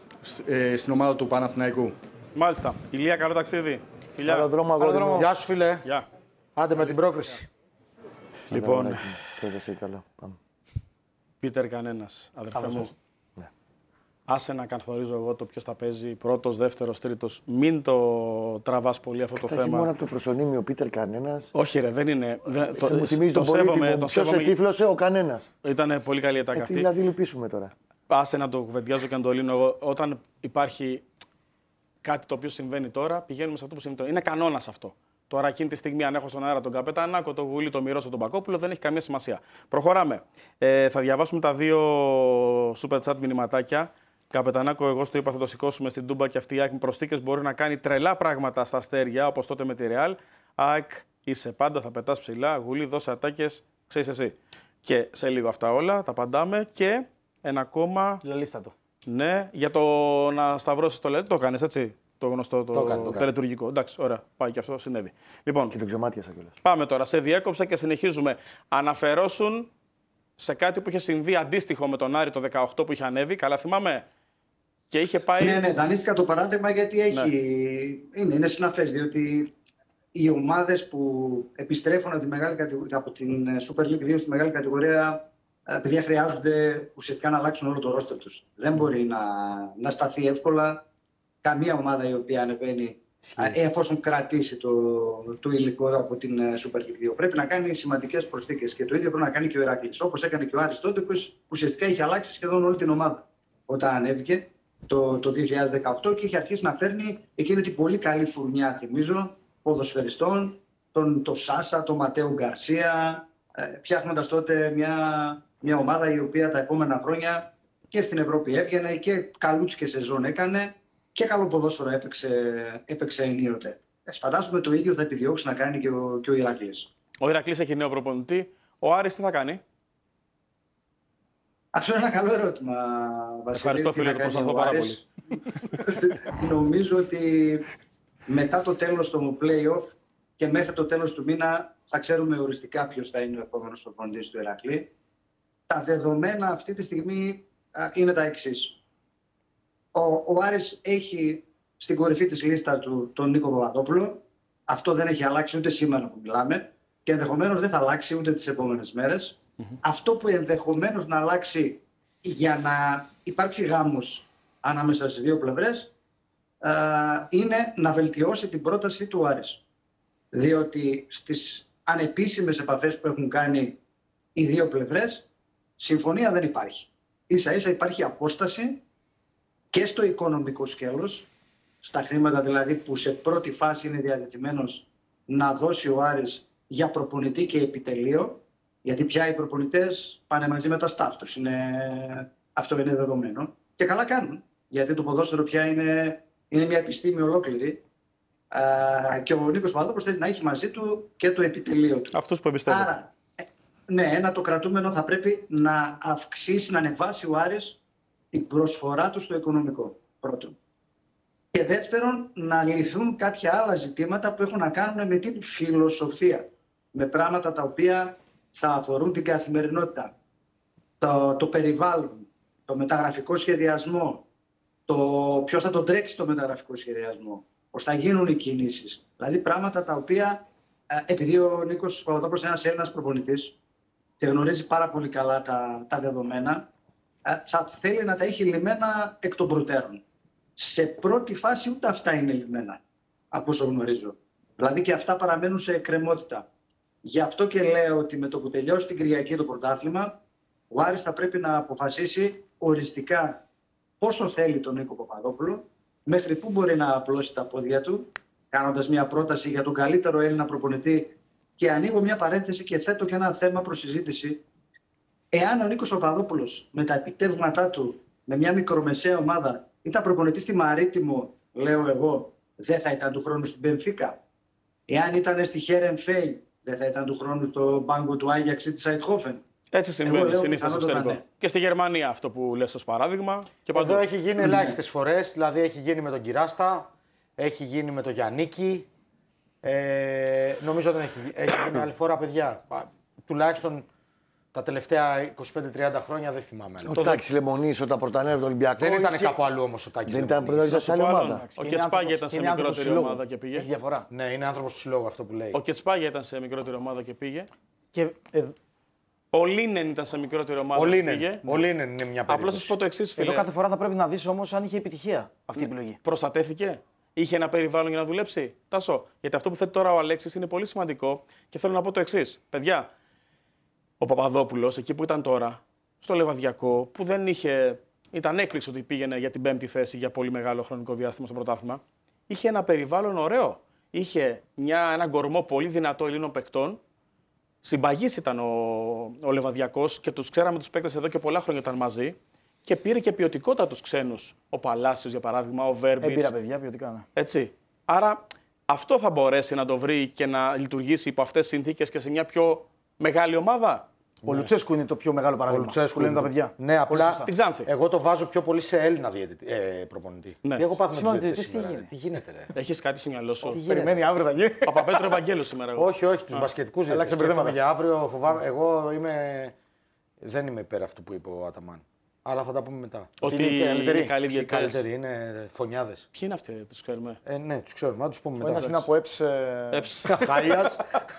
ε, στην ομάδα του Παναθηναϊκού. Μάλιστα. Ηλία, καλό ταξίδι. Φιλιά. Καλό δρόμο, αγόρι μου. Γεια σου, φίλε. Γεια. Άντε με την πρόκριση. Λοιπόν, Πίτερ κανένας, αδερφέ μου. Ναι. Άσε να καθορίζω εγώ το ποιος θα παίζει πρώτος, δεύτερος, τρίτος. Μην το τραβάς πολύ αυτό το θα θέμα. Έχει μόνο από το προσωνύμιο Πίτερ κανένας. Όχι ρε, δεν είναι. Δεν, το, μου θυμίζει τον πολίτη μου. Ποιος σε τύφλωσε, ο κανένας. Ήταν πολύ καλή ατάκα αυτή. Τι δηλαδή λυπήσουμε τώρα. Άσε να το κουβεντιάζω και να το λύνω εγώ. Όταν υπάρχει κάτι το οποίο συμβαίνει τώρα, πηγαίνουμε σε αυτό που συμβαίνει τώρα. Είναι κανόνας αυτό. Τώρα, εκείνη τη στιγμή, αν έχω στον αέρα τον Καπετανάκο, τον Γουλή, τον Μυρώσο, τον Πακόπουλο, δεν έχει καμία σημασία. Προχωράμε. Ε, θα διαβάσουμε τα δύο super chat μηνυματάκια. Καπετανάκο, εγώ στο είπα, θα το σηκώσουμε στην Τούμπα και αυτή η ΑΕΚ με προσθήκες μπορεί να κάνει τρελά πράγματα στα αστέρια, όπως τότε με τη Ρεάλ. ΑΕΚ, είσαι πάντα, θα πετάς ψηλά. Γουλή, δώσε ατάκες, ξέρεις εσύ. Και σε λίγο αυτά όλα, τα απαντάμε. Και ένα ακόμα. Λελίστατο. Ναι, για το να σταυρώσεις το λέτε, το κάνεις έτσι. Το γνωστό, το, το, το τελετουργικό. Εντάξει, ωραία, πάει και αυτό, συνέβη. Λοιπόν, και το ξεμάτιασα κιόλας. Πάμε τώρα, σε διέκοψα και συνεχίζουμε. Αναφερόσουν σε κάτι που είχε συμβεί αντίστοιχο με τον Άρη το δεκαοκτώ που είχε ανέβει. Καλά θυμάμαι. Και είχε πάει... Ναι, ναι, δανείστηκα το παράδειγμα γιατί έχει... Ναι. είναι, είναι συναφές, διότι οι ομάδες που επιστρέφουν από, τη μεγάλη κατηγορία, από την Super League δύο στη μεγάλη κατηγορία, παιδιά χρειάζονται ουσιαστικά να αλλάξουν όλο το ρόστερ τους. Δεν μπορεί να, να σταθεί εύκολα καμία ομάδα η οποία ανεβαίνει εφόσον κρατήσει το, το υλικό από την Super League δύο. Πρέπει να κάνει σημαντικές προσθήκες και το ίδιο πρέπει να κάνει και ο Ηράκλης. Όπως έκανε και ο Άρης τότε, που ουσιαστικά είχε αλλάξει σχεδόν όλη την ομάδα όταν ανέβηκε το, το δύο χιλιάδες δεκαοκτώ και είχε αρχίσει να φέρνει εκείνη την πολύ καλή φουρνιά, θυμίζω, ποδοσφαιριστών, τον το Σάσα, τον Ματέο Γκαρσία, ε, φτιάχνοντας τότε μια, μια ομάδα η οποία τα επόμενα χρόνια και στην Ευρώπη έβγαινε και καλούτσικες σεζόν έκανε και καλό ποδόσφαιρο έπαιξε, έπαιξε ενίοτε. Ε, φαντάζομαι το ίδιο θα επιδιώξει να κάνει και ο, και ο Ηράκλης. Ο Ηράκλης έχει νέο προπονητή. Ο Άρης τι θα κάνει? Αυτό είναι ένα καλό ερώτημα, Βασίλη. Ευχαριστώ, φίλε, το προσπαθώ πάρα πολύ. Νομίζω ότι μετά το τέλος του play-off και μέχρι το τέλος του μήνα θα ξέρουμε οριστικά ποιος θα είναι ο επόμενος προπονητής του Ηράκλη. Τα δεδομένα αυτή τη στιγμή α, είναι τα εξής. Ο, ο Άρης έχει στην κορυφή της λίστα του τον Νίκο Παπαδόπουλο. Αυτό δεν έχει αλλάξει ούτε σήμερα που μιλάμε και ενδεχομένως δεν θα αλλάξει ούτε τις επόμενες μέρες. Mm-hmm. Αυτό που ενδεχομένως να αλλάξει για να υπάρξει γάμος ανάμεσα στις δύο πλευρές είναι να βελτιώσει την πρόταση του Άρης. Διότι στις ανεπίσημες επαφές που έχουν κάνει οι δύο πλευρές, συμφωνία δεν υπάρχει. Ίσα ίσα υπάρχει απόσταση και στο οικονομικό σκέλος, στα χρήματα δηλαδή που σε πρώτη φάση είναι διαδετημένος να δώσει ο Άρης για προπονητή και επιτελείο, γιατί πια οι προπονητές πάνε μαζί με τα staff τους. Είναι... Αυτό είναι δεδομένο. Και καλά κάνουν, γιατί το ποδόσφαιρο πια είναι, είναι μια επιστήμη ολόκληρη. Α, και ο Νίκος Παπαδόπουλος θέλει να έχει μαζί του και το επιτελείο του. Αυτούς που εμπιστεύεται. Άρα, ναι, ένα το κρατούμενο θα πρέπει να αυξήσει, να ανεβάσει ο Άρης την προσφορά του στο οικονομικό. Πρώτον. Και δεύτερον, να λυθούν κάποια άλλα ζητήματα που έχουν να κάνουν με την φιλοσοφία. Με πράγματα τα οποία θα αφορούν την καθημερινότητα. Το, το περιβάλλον, το μεταγραφικό σχεδιασμό, το ποιος θα τον τρέξει το μεταγραφικό σχεδιασμό, πώς θα γίνουν οι κινήσεις. Δηλαδή πράγματα τα οποία, επειδή ο Νίκος Παπαδόπουλος είναι ένας Έλληνας προπονητής και γνωρίζει πάρα πολύ καλά τα, τα δεδομένα, θα θέλει να τα έχει λυμμένα εκ των προτέρων. Σε πρώτη φάση ούτε αυτά είναι λυμμένα, από όσο γνωρίζω. Δηλαδή και αυτά παραμένουν σε εκκρεμότητα. Γι' αυτό και λέω ότι με το που τελειώσει την Κυριακή το πρωτάθλημα, ο Άρης θα πρέπει να αποφασίσει οριστικά πόσο θέλει τον Νίκο Παπαδόπουλο, μέχρι πού μπορεί να απλώσει τα πόδια του, κάνοντας μια πρόταση για τον καλύτερο Έλληνα προπονητή. Και ανοίγω μια παρένθεση και θέτω και ένα θέμα προς συζήτηση. Εάν ο Νίκος Παπαδόπουλος με τα επιτεύγματά του, με μια μικρομεσαία ομάδα, ήταν προπονητής στη Μαρίτιμο, λέω εγώ, δεν θα ήταν του χρόνου στην Μπενφίκα. Εάν ήταν στη Χέρενφέη, δεν θα ήταν του χρόνου στο μπάγκο του Άγιαξ ή της Αιτχόφεν. Έτσι συμβαίνει συνήθως στο εξωτερικό. Ναι. Και στη Γερμανία αυτό που λες ως παράδειγμα. Και εδώ παντού. Έχει γίνει ελάχιστες φορές, δηλαδή έχει γίνει με τον Κυράστα, έχει γίνει με τον Γιαννίκη. Ε, νομίζω δεν έχει, έχει γίνει άλλη φορά, παιδιά. Τουλάχιστον τα τελευταία είκοσι πέντε τριάντα χρόνια δεν θυμάμαι. Ο Τάκης Λεμονής όταν πρωτανέβη τον Ολυμπιακό. Δεν ήταν κάπου αλλού όμως ο Τάκης Λεμονής. Δεν ήταν πρωτανέβη σε άλλη ομάδα. Ο Κετσπάγια ήταν σε μικρότερη ομάδα και πήγε. Έχει διαφορά. Ναι, είναι άνθρωπος του συλλόγου αυτό που λέει. Ο Κετσπάγια ήταν σε μικρότερη ομάδα και πήγε. Και ο Λίνεν ήταν σε μικρότερη ομάδα. Ο Λίνεν, πήγε. ο Λίνεν είναι μια περίπτωση. Απλώς σας πω το εξής, φίλε. Εδώ κάθε φορά θα πρέπει να δεις όμως αν είχε επιτυχία αυτή η επιλογή. Προστατεύθηκε. Είχε ένα περιβάλλον για να δουλέψει. Τάσο. Γιατί αυτό που θέτει τώρα ο Αλέξης είναι πολύ σημαντικό και θέλω να πω το εξής. Παιδιά, ο Παπαδόπουλος εκεί που ήταν τώρα, στο Λεβαδιακό, που δεν είχε. Ήταν έκπληξη ότι πήγαινε για την πέμπτη θέση για πολύ μεγάλο χρονικό διάστημα στο πρωτάθλημα. Είχε ένα περιβάλλον ωραίο. Είχε μια, ένα γκορμό πολύ δυνατό Ελλήνων παικτών. Συμπαγής ήταν ο, ο Λεβαδιακός και τους ξέραμε τους παίκτες εδώ και πολλά χρόνια ήταν μαζί. Και πήρε και ποιοτικότατους ξένους. Ο Παλάσιος για παράδειγμα, ο Βέρμπιτς. Έμπειρα παιδιά, ποιοτικά. Ναι. Έτσι. Άρα αυτό θα μπορέσει να το βρει και να λειτουργήσει υπό αυτές τις συνθήκες και σε μια πιο μεγάλη ομάδα. Ο ναι. Λουτσέσκου είναι το πιο μεγάλο παράδειγμα. Ο Λουτσέσκου λένε τα παιδιά. Ναι, απλά την Ξάνθη. Εγώ το βάζω πιο πολύ σε Έλληνα διαιτητή, ε, προπονητή. Ναι. Τι έχω πάθει με τους διαιτητές σήμερα. τι, τι γίνεται, ρε. Έχεις κάτι στο μυαλό σου. Περιμένει αύριο θα γίνει. Παπαπέτρο Ευαγγέλου σήμερα. Εγώ. Όχι, όχι, τους μπασκετικούς διαιτητές. Για αύριο φοβάμαι. Εγώ είμαι δεν είμαι υπέρ αυτού που είπε ο Αταμάν. Αλλά θα τα πούμε μετά. Ότι είναι καλύτεροι. Είναι καλοί διαιτητές. Καλύτεροι, είναι φωνιάδες. Ποιοι είναι αυτοί, τους ξέρουμε. Ε, ναι, τους ξέρουμε, να τους πούμε μετά. Ο ένας είναι από ΕΠΣ. ΕΠΣ. Χαΐας.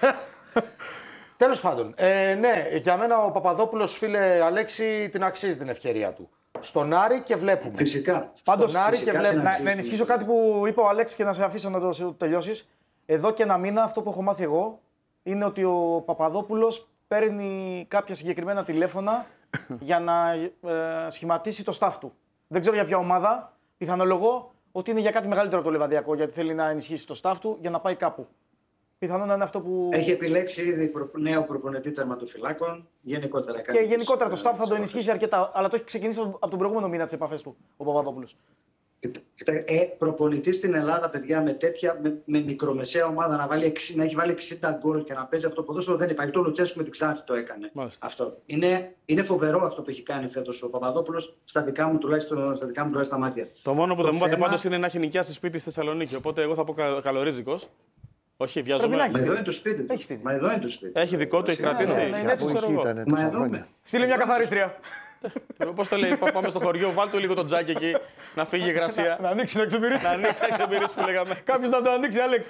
Τέλος πάντων, ε, ναι, για μένα ο Παπαδόπουλος, φίλε Αλέξη, την αξίζει την ευκαιρία του. Στον Άρη και βλέπουμε. Φυσικά. Πάντως, Στον Άρη φυσικά και βλέπουμε. Να, να ενισχύσω κάτι που είπε ο Αλέξης και να σε αφήσω να το τελειώσεις. Εδώ και ένα μήνα αυτό που έχω μάθει εγώ είναι ότι ο Παπαδόπουλος παίρνει κάποια συγκεκριμένα τηλέφωνα για να ε, σχηματίσει το staff του. Δεν ξέρω για ποια ομάδα. Πιθανολογώ ότι είναι για κάτι μεγαλύτερο από το Λεβαδιακό, γιατί θέλει να ενισχύσει το staff του για να πάει κάπου. Πιθανόν να είναι αυτό που. Έχει επιλέξει ήδη νέο προπονητή τερματοφυλάκων. Γενικότερα κάτι. Και γενικότερα το staff θα το ενισχύσει αρκετά. Αλλά το έχει ξεκινήσει από τον προηγούμενο μήνα τις επαφές του ο Παπαδόπουλος. Ε, προπονητή στην Ελλάδα, παιδιά, με τέτοια με, με μικρομεσαία ομάδα να, βάλει, να έχει βάλει εξήντα γκολ και να παίζει αυτό το ποδόσφαιρο δεν υπάρχει. Το Λουτσέσκου με την Ξάνθη το έκανε. Μάλιστα. Αυτό. Είναι, είναι φοβερό αυτό που έχει κάνει φέτος ο Παπαδόπουλος στα δικά μου τουλάχιστον στα, δικά μου, τουλάχιστον, στα μάτια. Το μόνο που το δεν μου είπατε θέμα... πάντως είναι να έχει νοικιάσει σπίτι στη Θεσσαλονίκη. Οπότε εγώ θα πω κα, καλορίζικος. Όχι, βιάζομαι. Μα εδώ είναι το σπίτι του. Έχει, Μα εδώ είναι το σπίτι. Έχει δικό του, έχει κρατήσει. Στείλε μια καθαρίστρια. Πώς το λέει, πάμε στο χωριό, βάλ' του λίγο το τζάκι εκεί, να φύγει η υγρασία. Να ανοίξει, να εξοπηρήσει. Να ανοίξει, να εξοπηρήσει που λέγαμε. Κάποιος να το ανοίξει, Άλεξ.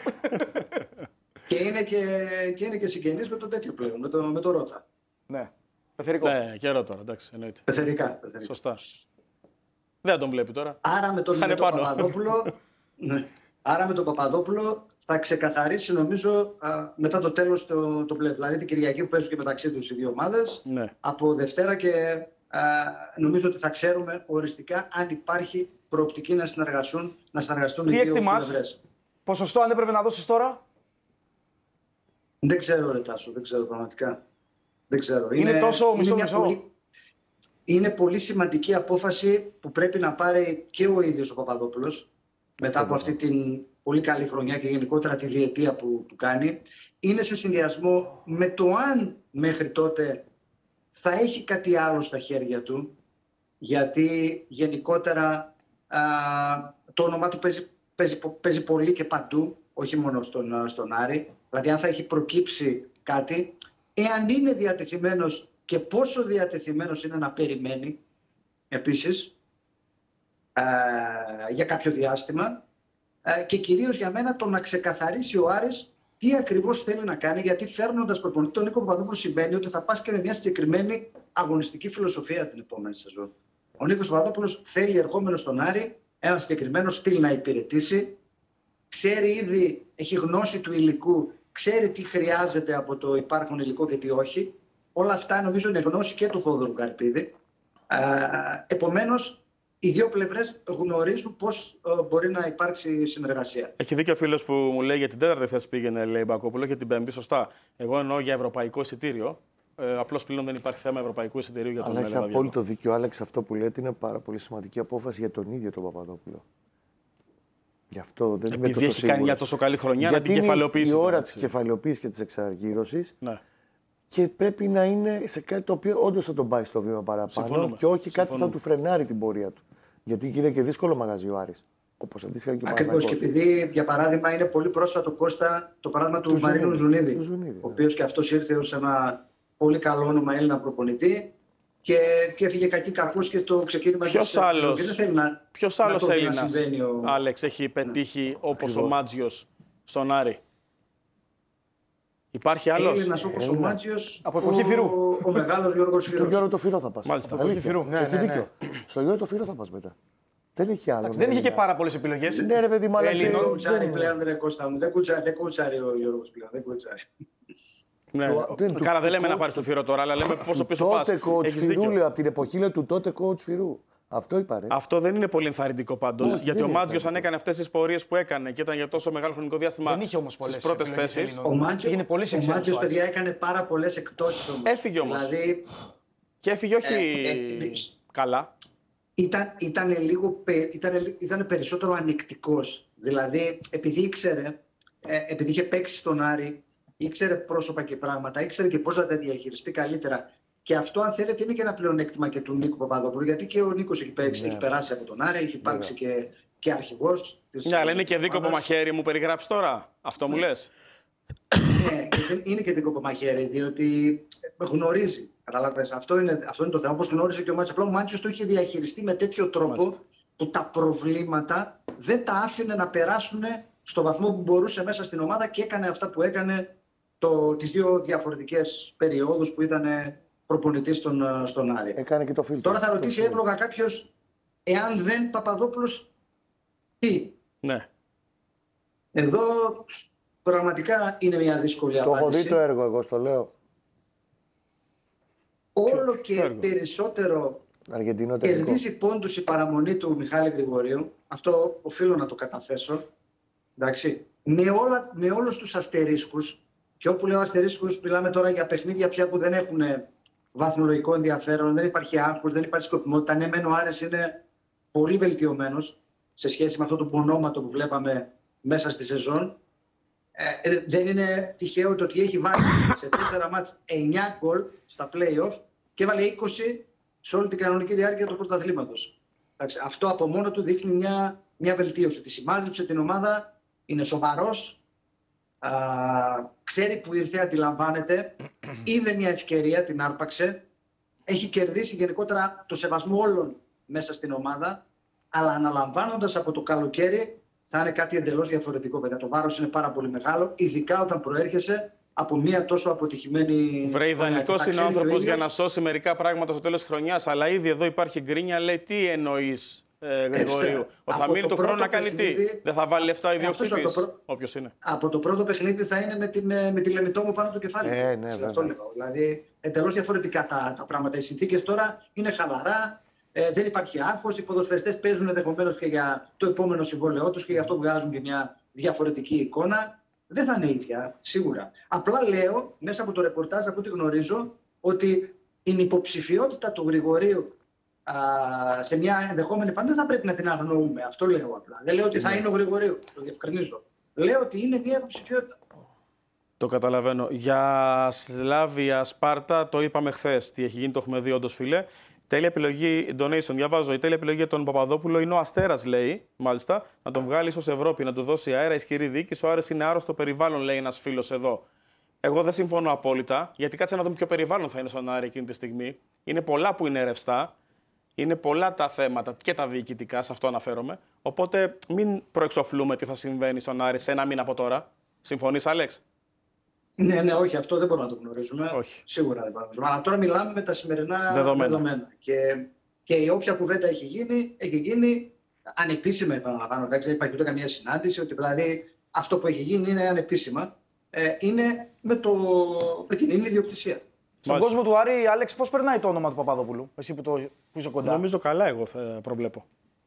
Και είναι και, και, είναι και συγγενής με το τέτοιο πλέον, με το, με το Ρώτα. Ναι, πεθερικό. Ναι, καιρό τώρα, εντάξει, εννοείται. Πεθερικά, πεθερικά. Σωστά. Δεν τον βλέπει τώρα. Άρα με τον, με τον Παπαδόπουλο... ναι. Άρα με τον Παπαδόπουλο θα ξεκαθαρίσει νομίζω α, μετά το τέλος το, το πλέον. Δηλαδή την Κυριακή που παίζουν και μεταξύ τους οι δύο ομάδες. Ναι. Από Δευτέρα και α, νομίζω ότι θα ξέρουμε οριστικά αν υπάρχει προοπτική να συνεργαστούν, να συνεργαστούν οι δύο πλευρές. Ποσοστό αν έπρεπε να δώσεις τώρα? Δεν ξέρω ρε Τάσο, δεν ξέρω πραγματικά. Δεν ξέρω. Είναι, είναι τόσο μισό-μισό. Πολύ, είναι πολύ σημαντική απόφαση που πρέπει να πάρει και ο ίδιος ο Παπαδόπουλος. Μετά από αυτή την πολύ καλή χρονιά και γενικότερα τη διετία που, που κάνει, είναι σε συνδυασμό με το αν μέχρι τότε θα έχει κάτι άλλο στα χέρια του, γιατί γενικότερα α, το όνομά του παίζει, παίζει, παίζει πολύ και παντού, όχι μόνο στον, στον Άρη. Δηλαδή αν θα έχει προκύψει κάτι, εάν είναι διατεθειμένος και πόσο διατεθειμένος είναι να περιμένει επίσης, Uh, για κάποιο διάστημα uh, και κυρίως για μένα το να ξεκαθαρίσει ο Άρης τι ακριβώς θέλει να κάνει, γιατί φέρνοντας προπονητή τον Νίκο Παπαδόπουλο σημαίνει ότι θα πας και με μια συγκεκριμένη αγωνιστική φιλοσοφία την επόμενη σεζόν. Ο Νίκος Παπαδόπουλος θέλει ερχόμενο στον Άρη ένα συγκεκριμένο στυλ να υπηρετήσει, ξέρει ήδη, έχει γνώση του υλικού, ξέρει τι χρειάζεται από το υπάρχον υλικό και τι όχι. Όλα αυτά νομίζω είναι γνώση και του Θόδωρου Καρπίδη. Uh, επομένως, οι δύο πλευρές γνωρίζουν πώς uh, μπορεί να υπάρξει συνεργασία. Έχει δίκιο ο φίλος που μου λέει για την τέταρτη θέση πήγαινε, λέει Μπακόπουλο, και την πέμπτη. Σωστά. Εγώ εννοώ για ευρωπαϊκό εισιτήριο. Ε, Απλώς πλέον δεν υπάρχει θέμα ευρωπαϊκού εισιτηρίου για τον Λεβαδιακό. Αλλά έχει απόλυτο δίκιο, Άλεξ, αυτό που λέτε είναι πάρα πολύ σημαντική απόφαση για τον ίδιο τον Παπαδόπουλο. Γι' αυτό δεν Επειδή είμαι τόσο έχει σίγουρος. κάνει μια τόσο καλή χρονιά γιατί να την κεφαλαιοποιήσει. Είναι η ώρα της κεφαλαιοποίησης και της εξαργύρωσης. Ναι. Και πρέπει να είναι σε κάτι το οποίο όντως θα τον πάει στο βήμα παραπάνω. Συμφωνούμε. Και όχι κάτι Συμφωνούμε. που θα του φρενάρει την πορεία του. Γιατί είναι και δύσκολο μαγαζί ο Άρης. Όπως αντίστοιχα και ο Ακριβώς. Και επειδή, για παράδειγμα, είναι πολύ πρόσφατο Κώστα το παράδειγμα του, του Μαρίνου Ζουνίδη, του Ζουνίδη, ο οποίος και αυτός ήρθε ως ένα πολύ καλό όνομα Έλληνα προπονητή και, και έφυγε κακή κακός και το ξεκίνημα Ποιος της άλλος, και δεν θέλει να, ποιος να άλλος το, Έλληνας, να ο... Άλεξ, έχει πετύχει ναι. όπως ο Μάτζιος στον Άρη? Υπάρχει άλλος? Έλληνας όπως ο Μάτζιος, από εποχή Φυρού. Ο, ο μεγάλος Γιώργος Φυρός. Στο Γιώργο το Φυρό θα πας. Μάλιστα, από εποχή Φυρού. Ναι, έχει ναι, ναι. δίκιο. Στο Γιώργο το Φυρό θα πας μετά. Δεν έχει άλλο. Δεν είχε και πάρα πολλές επιλογές. Ναι, ρε παιδί, μάλλον. Δεν κουτσάρει πλέον, ρε Κώστα μου. Δεν κουτσάρει ο Γιώργος πλέον. Δεν κουτσάρει. Ναι, καλά, δεν λέμε να πάρει το Φυρό τώρα, αλλά λέμε πόσο πίσω πας. Τότε coach Φυρού, από την εποχή του τότε coach Φυρού. Αυτό είπα, ρε. Αυτό δεν είναι πολύ ενθαρρυντικό πάντως. Γιατί ο Μάτζιος, αν έκανε αυτές τις πορείες που έκανε και ήταν για τόσο μεγάλο χρονικό διάστημα στις πρώτες θέσεις. Ο Μάτζιος, παιδιά, έκανε πάρα πολλές εκπτώσεις όμως. Έφυγε όμως. Δηλαδή, και έφυγε όχι ε, ε, ε, καλά. Ήταν, ήταν, λίγο, ήταν, ήταν περισσότερο ανεκτικός. Δηλαδή, επειδή ήξερε, ε, επειδή είχε παίξει στον Άρη, ήξερε πρόσωπα και πράγματα, ήξερε και πώς να τα διαχειριστεί καλύτερα. Και αυτό, αν θέλετε, είναι και ένα πλεονέκτημα και του Νίκου Παπαδόπουλου. Γιατί και ο Νίκος έχει, παίξει, yeah. έχει περάσει από τον Άρη, έχει υπάρξει yeah. και, και αρχηγός. Ναι, αλλά είναι και δίκοπο μαχαίρι, μου περιγράφεις τώρα. Αυτό μου λες. Ναι, είναι και δίκοπο μαχαίρι, διότι γνωρίζει. Κατάλαβες, αυτό είναι, αυτό είναι το θέμα. Όπως γνώριζε και ο Μάτσος, απλά ο Μάτσος το είχε διαχειριστεί με τέτοιο τρόπο Μάλιστα. που τα προβλήματα δεν τα άφηνε να περάσουν στο βαθμό που μπορούσε μέσα στην ομάδα και έκανε αυτά που έκανε το, τις δύο διαφορετικές περιόδους που ήταν προπονητής στον, στον Άρη. Έκανε και το φίλτρο. Τώρα θα ρωτήσει εύλογα κάποιος, εάν δεν Παπαδόπουλος, τι. Ναι. Εδώ πραγματικά είναι μια δύσκολη το απάντηση. Το έχω δει το έργο, εγώ στο λέω. Όλο και έργο. περισσότερο κερδίζει πόντους η παραμονή του Μιχάλη Γρηγορίου. Αυτό οφείλω να το καταθέσω. Εντάξει. Με, όλα, με όλους τους αστερίσκους, και όπου λέω αστερίσκους μιλάμε τώρα για παιχνίδια πια που δεν έχουν βαθμολογικό ενδιαφέρον, δεν υπάρχει άγχος, δεν υπάρχει σκοπιμότητα. Ναι, μεν ο Άρης είναι πολύ βελτιωμένος σε σχέση με αυτό το πονόματο που βλέπαμε μέσα στη σεζόν. Ε, δεν είναι τυχαίο το ότι έχει βάλει σε τέσσερα μάτς εννιά γκολ στα play-off και έβαλε είκοσι σε όλη την κανονική διάρκεια του πρωταθλήματος. Αυτό από μόνο του δείχνει μια, μια βελτίωση. Τη συμμάζεψε την ομάδα, είναι σοβαρός, α, ξέρει που ήρθε, αντιλαμβάνεται, είδε μια ευκαιρία, την άρπαξε, έχει κερδίσει γενικότερα το σεβασμό όλων μέσα στην ομάδα, αλλά αναλαμβάνοντας από το καλοκαίρι θα είναι κάτι εντελώς διαφορετικό. Παιδιά. Το βάρος είναι πάρα πολύ μεγάλο, ειδικά όταν προέρχεσαι από μια τόσο αποτυχημένη. Βρε, ιδανικός είναι ο άνθρωπος για να σώσει μερικά πράγματα στο τέλος της χρονιάς. Αλλά ήδη εδώ υπάρχει γκρίνια, λέει τι εννοείς, ε, Γρηγορίου. Ότι θα μείνει το χρόνο να κάνει τι. Δεν θα βάλει λεφτά ιδιοκτήτης. Προ... Όποιος είναι. Από το πρώτο παιχνίδι θα είναι με, την, με τη Λεμιτόμο πάνω το κεφάλι. Ε, ναι, αυτό λέω. Δηλαδή εντελώς διαφορετικά τα, τα πράγματα. Οι συνθήκες τώρα είναι χαλαρά. Ε, δεν υπάρχει άγχος. Οι ποδοσφαιριστές παίζουν ενδεχομένως και για το επόμενο συμβόλαιό τους και γι' αυτό βγάζουν και μια διαφορετική εικόνα. Δεν θα είναι ίδια, σίγουρα. Απλά λέω, μέσα από το ρεπορτάζ, από ό,τι γνωρίζω, ότι η υποψηφιότητα του Γρηγορίου α, σε μια ενδεχόμενη πάντα δεν θα πρέπει να την αγνοούμε. Αυτό λέω απλά. Δεν λέω ότι θα είναι ο Γρηγορίου, το διευκρινίζω. Λέω ότι είναι μια υποψηφιότητα. Το καταλαβαίνω. Για Σλάβια, Σπάρτα, το είπαμε χθες. Τι έχει γίνει, το έχουμε δει όντως, φίλε. Τέλεια επιλογή, donation, διαβάζω. Η τέλεια επιλογή για τον Παπαδόπουλο είναι ο Αστέρας, λέει, μάλιστα. Να τον βγάλει ίσως Ευρώπη, να του δώσει αέρα, ισχυρή διοίκηση. Ο Άρης είναι άρρωστο περιβάλλον, λέει ένας φίλος εδώ. Εγώ δεν συμφωνώ απόλυτα, γιατί κάτσε να δούμε ποιο περιβάλλον θα είναι στον Άρη εκείνη τη στιγμή. Είναι πολλά που είναι ρευστά. Είναι πολλά τα θέματα και τα διοικητικά, σε αυτό αναφέρομαι. Οπότε μην προεξοφλούμε τι θα συμβαίνει στον Άρη σε ένα μήνα από τώρα. Συμφωνείς, Άλεξ? Ναι, ναι, όχι, αυτό δεν μπορούμε να το γνωρίζουμε. Όχι. Σίγουρα δεν μπορούμε να το γνωρίζουμε. Αλλά τώρα μιλάμε με τα σημερινά δεδομένα. δεδομένα. Και, και η όποια κουβέντα έχει γίνει, έχει γίνει ανεπίσημα, επαναλαμβάνω. Δεν υπάρχει ούτε καμία συνάντηση, ότι δηλαδή αυτό που έχει γίνει είναι ανεπίσημα. Ε, είναι με, το, με την ίδια ιδιοκτησία. Στον κόσμο του Άρη, Άλεξ, πώς περνάει το όνομα του Παπαδόπουλου, εσύ που, το, που είσαι κοντά? Νομίζω καλά, εγώ θα προβλέπω.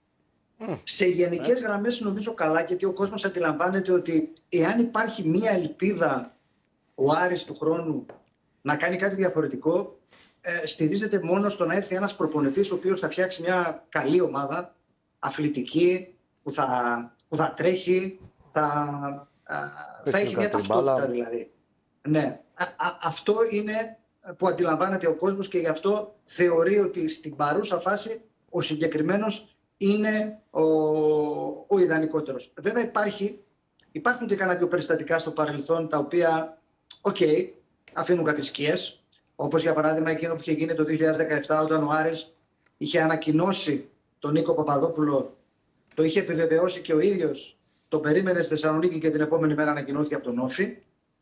Σε γενικές γραμμές νομίζω καλά, γιατί ο κόσμος αντιλαμβάνεται ότι εάν υπάρχει μία ελπίδα ο Άρης του χρόνου να κάνει κάτι διαφορετικό, ε, στηρίζεται μόνο στο να έρθει ένας προπονητής ο οποίος θα φτιάξει μια καλή ομάδα, αθλητική, που θα, που θα τρέχει, θα, α, θα έχει μια ταυτότητα δηλαδή. Ναι. Α, α, αυτό είναι που αντιλαμβάνεται ο κόσμος και γι' αυτό θεωρεί ότι στην παρούσα φάση ο συγκεκριμένος είναι ο, ο ιδανικότερος. Βέβαια υπάρχει, υπάρχουν και κανένα δύο περιστατικά στο παρελθόν τα οποία Οκ, okay, αφήνουν κάποιες σκιές. Όπως για παράδειγμα εκείνο που είχε γίνει το δύο χιλιάδες δεκαεπτά, όταν ο Άρης είχε ανακοινώσει τον Νίκο Παπαδόπουλο, το είχε επιβεβαιώσει και ο ίδιος, τον περίμενε στη Θεσσαλονίκη και την επόμενη μέρα ανακοινώθηκε από τον Όφη.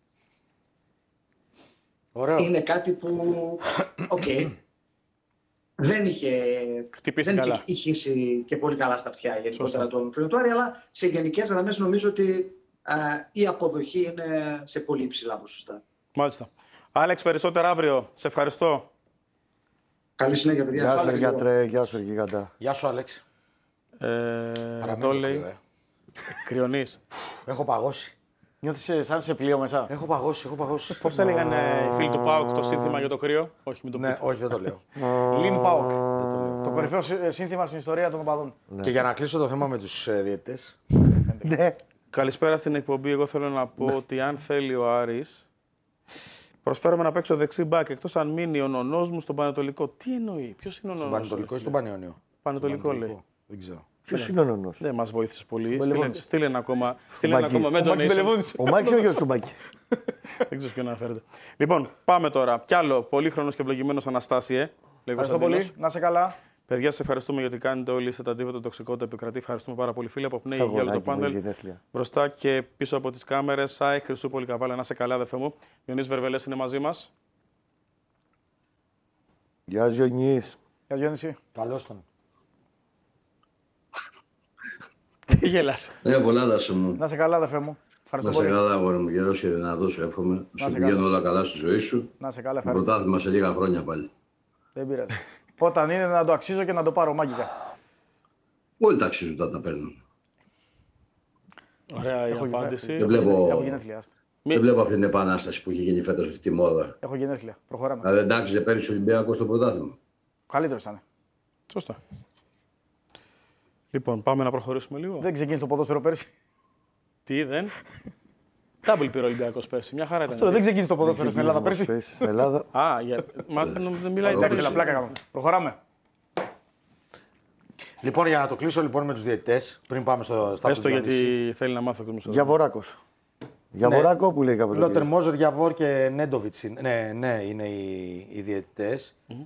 Ωραίο. Είναι κάτι που, οκ, okay, δεν είχε, δεν είχε ηχήσει και πολύ καλά στα αυτιά γενικότερα τον φίλο του Άρη, αλλά σε γενικές γραμμές νομίζω ότι Uh, η αποδοχή είναι σε πολύ υψηλά ποσοστά. Μάλιστα. Άλεξ, περισσότερα αύριο. Σε ευχαριστώ. Καλή συνέχεια, παιδιά. Γεια σου, γιατρέ. Γεια σου, γιγαντά. Γεια σου, Άλεξ. Ε, εδώ λέει. Κρυονής. Έχω παγώσει. Νιώθεις σαν σε πλοίο μέσα? Έχω παγώσει, έχω παγώσει. Πώς έλεγαν οι φίλοι του ΠΑΟΚ το σύνθημα για το κρύο? Όχι, μην το πείτε. Ναι, όχι, δεν το λέω. Λιν ΠΑΟΚ. Το κορυφαίο σύνθημα στην ιστορία των οπαδών. Και για να κλείσω το θέμα με τους διαιτητές. Ναι. Καλησπέρα στην εκπομπή. Εγώ θέλω να πω ότι αν θέλει ο Άρης, προσφέρομαι να παίξω δεξί μπακ, εκτός αν μείνει ο νονός μου στον Πανετολικό. Τι εννοεί, ποιος είναι ο νονός? Στον Πανετολικό ή στον Πανιόνιο? Πανετολικό λέει. Δεν ξέρω. Ποιος είναι ο νονός? Δεν μας βοήθησες πολύ. Στείλε ένα ακόμα. Στείλε ένα ακόμα με τον Ο Μάκης είναι ο γιος του Μάκη. Δεν ξέρω ποιον αναφέρεται. Λοιπόν, πάμε τώρα. Κι άλλο πολύχρονος και ευλογημένος Αναστάσιε. Ευχαριστώ πολύ. Να σε καλά. Παιδιά, σας ευχαριστούμε γιατί κάνετε όλοι είστε τα αντίβατα τοξικότητα επικρατεί. Ευχαριστούμε πάρα πολύ, φίλε. Από Πνέη για όλο το πάνελ. Μπροστά και πίσω από τις κάμερες. Σάι, Χρυσούπολη, Καβάλα. Να σε καλά, αδερφέ μου. Διονύς Βερβελές είναι μαζί μας. Γεια Διονύς. Γεια Διονύση. Καλώς τον. Τι γελάς. Ναι, πολλά δάσε μου. Να σε καλά, αδερφέ μου. Ευχαριστώ πολύ. Να σε καλά, αγόρι μου. Γερός και δυνατός σου εύχομαι. Να σου πηγαίνουν όλα καλά στη ζωή σου. Να σε καλά, ευχαριστώ. Πρωτάθλημα σε λίγα χρόνια πάλι. Δεν πειράζει. Όταν είναι να το αξίζω και να το πάρω μάγικα. Όλοι τα αξίζουν όταν τα παίρνουν. Ωραία η απάντηση. Δεν βλέπω, Έχω γενέθλια. δεν βλέπω αυτή την επανάσταση που έχει γίνει φέτος αυτή τη μόδα. Έχω γενέθλια. Προχωράμε. Δηλαδή εντάξει, πέρυσι ο Ολυμπιακός στο πρωτάθλημα. Καλύτερος ήταν. Σωστά. Λοιπόν, πάμε να προχωρήσουμε λίγο. Δεν ξεκίνησε το ποδόσφαιρο πέρσι. Τι δεν. Double πήρε ο Ολυμπιακός πέρσι. Μια χαρά ήταν. Αυτό δεν ξεκίνησε το ποδόσφαιρο στην Ελλάδα πέρσι. Στην Ελλάδα. Α, για... Μα δεν μιλάει εντάξει. Εντάξει, πλάκα κάνουμε. Προχωράμε. Λοιπόν, για να το κλείσω λοιπόν με τους διαιτητές, πριν πάμε στο στα Έστω γιατί θέλει να μάθει ο κόσμος. Γιαβοράκος. Γιαβοράκο που λέει κάποτε. Λότερ Μόζερ, Γιαβόρ και Νέντοβιτς. Ναι, ναι, είναι οι, οι διαιτητές. Mm-hmm.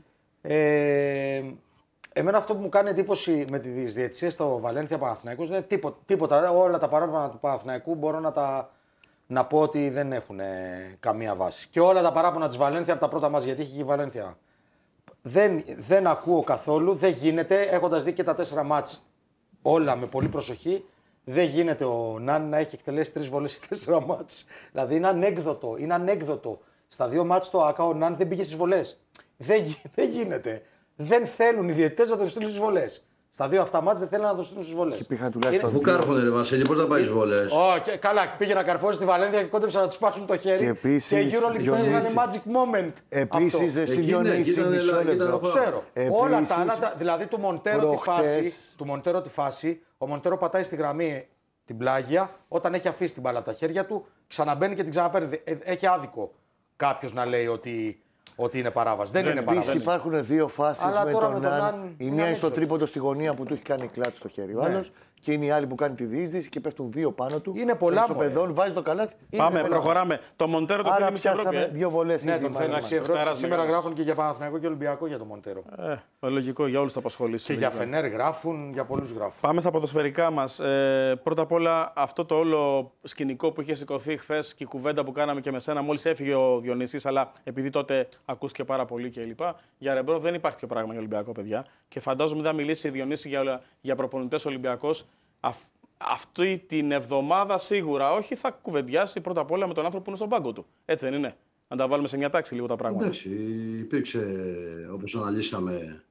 Ε, εμένα αυτό που μου κάνει εντύπωση με τις διαιτησίες στο Βαλένθια Παναθηναϊκός δεν είναι τίποτα, τίποτα. Όλα τα παράπονα του Παναθηναϊκού μπορώ να τα να πω ότι δεν έχουν ε, καμία βάση. Και όλα τα παράπονα της Βαλένθια από τα πρώτα μας, γιατί είχε και η Βαλένθια. Δεν, δεν ακούω καθόλου, δεν γίνεται, έχοντας δει και τα τέσσερα μάτς όλα με πολύ προσοχή, δεν γίνεται ο Νάν να έχει εκτελέσει τρεις βολές σε τέσσερα μάτς. Δηλαδή είναι ανέκδοτο, είναι ανέκδοτο. Στα δύο μάτς στο ΑΚΑ ο Νάν δεν πήγε στις βολές. Δεν, δεν γίνεται. Δεν θέλουν οι διαιτητές να τον στείλουν στις βολές. Στα δύο αυτά μάτς δεν θέλουν να τον στείλουν στις βολές. Αφού κάρφωνε ρε Βασίλη, πώς θα πάει στις βολές. Oh, καλά, πήγε να καρφώσει στη Βαλένθια και κόντεψε να του σπάσουν το χέρι. Και, επίσης, και γύρω λίγο ήταν magic moment. Επίσης, δεν Διονύση, μισό λεπτό. Το ξέρω. Όλα τα άλλα, δηλαδή του Μοντέρο τη φάση, του Μοντέρο τη φάση, ο Μοντέρο πατάει στη γραμμή την πλάγια, όταν έχει αφήσει την μπάλα από τα χέρια του, ξαναμπαίνει και την ξαναπαίρνει. Έχει άδικο κάποιο να λέει ότι. Ότι είναι παράβαση. Δεν, δεν είναι παράβαση. Υπάρχουν δύο φάσεις με τον, με τον Ναν. Η μία είναι στο τρίποντο στη γωνία που του έχει κάνει κλάτ στο χέρι. Ο άλλος και είναι η άλλη που κάνει τη διείσδυση και πέφτουν δύο πάνω του. Είναι πολλά στο παιδόν, βάζει το καλάθι. Πάμε, είναι προχωράμε. Το Μοντέρο το θέλει εμείς Ευρώπη. Ε? Δύο βολές. Ναι, τον θέλει εμείς Ευρώπη. Σήμερα γράφουν και για Παναθηναϊκό και Ολυμπιακό για τον Μοντέρο. Ε, λογικό, για όλους θα απασχολήσει. Και για Φενέρ γράφουν, για πολλούς γράφουν. Πάμε στα ποδοσφαιρικά μας. Ε, πρώτα απ' όλα αυτό το όλο σκηνικό που είχε σηκωθεί χθες και η κουβέντα που κάναμε και με σένα, μόλις έφυγε ο Διονύσης, αλλά επειδή τότε ακούστηκε πάρα πολύ κλπ. Για Ρεμπρό δεν υπάρχει πιο πράγμα για Ολυμπιακό, παιδιά. Και φαντάζομαι δεν θα μιλήσει η Διονύση για, για προπονητές Ολυμπιακός. Αυ, αυτή την εβδομάδα σίγουρα όχι, θα κουβεντιάσει πρώτα απ' όλα με τον άνθρωπο που είναι στον πάγκο του. Έτσι δεν είναι. Να τα βάλουμε σε μια τάξη λίγο τα πράγματα. Εντάξει, υπήρξε, όπως αναλύσαμε,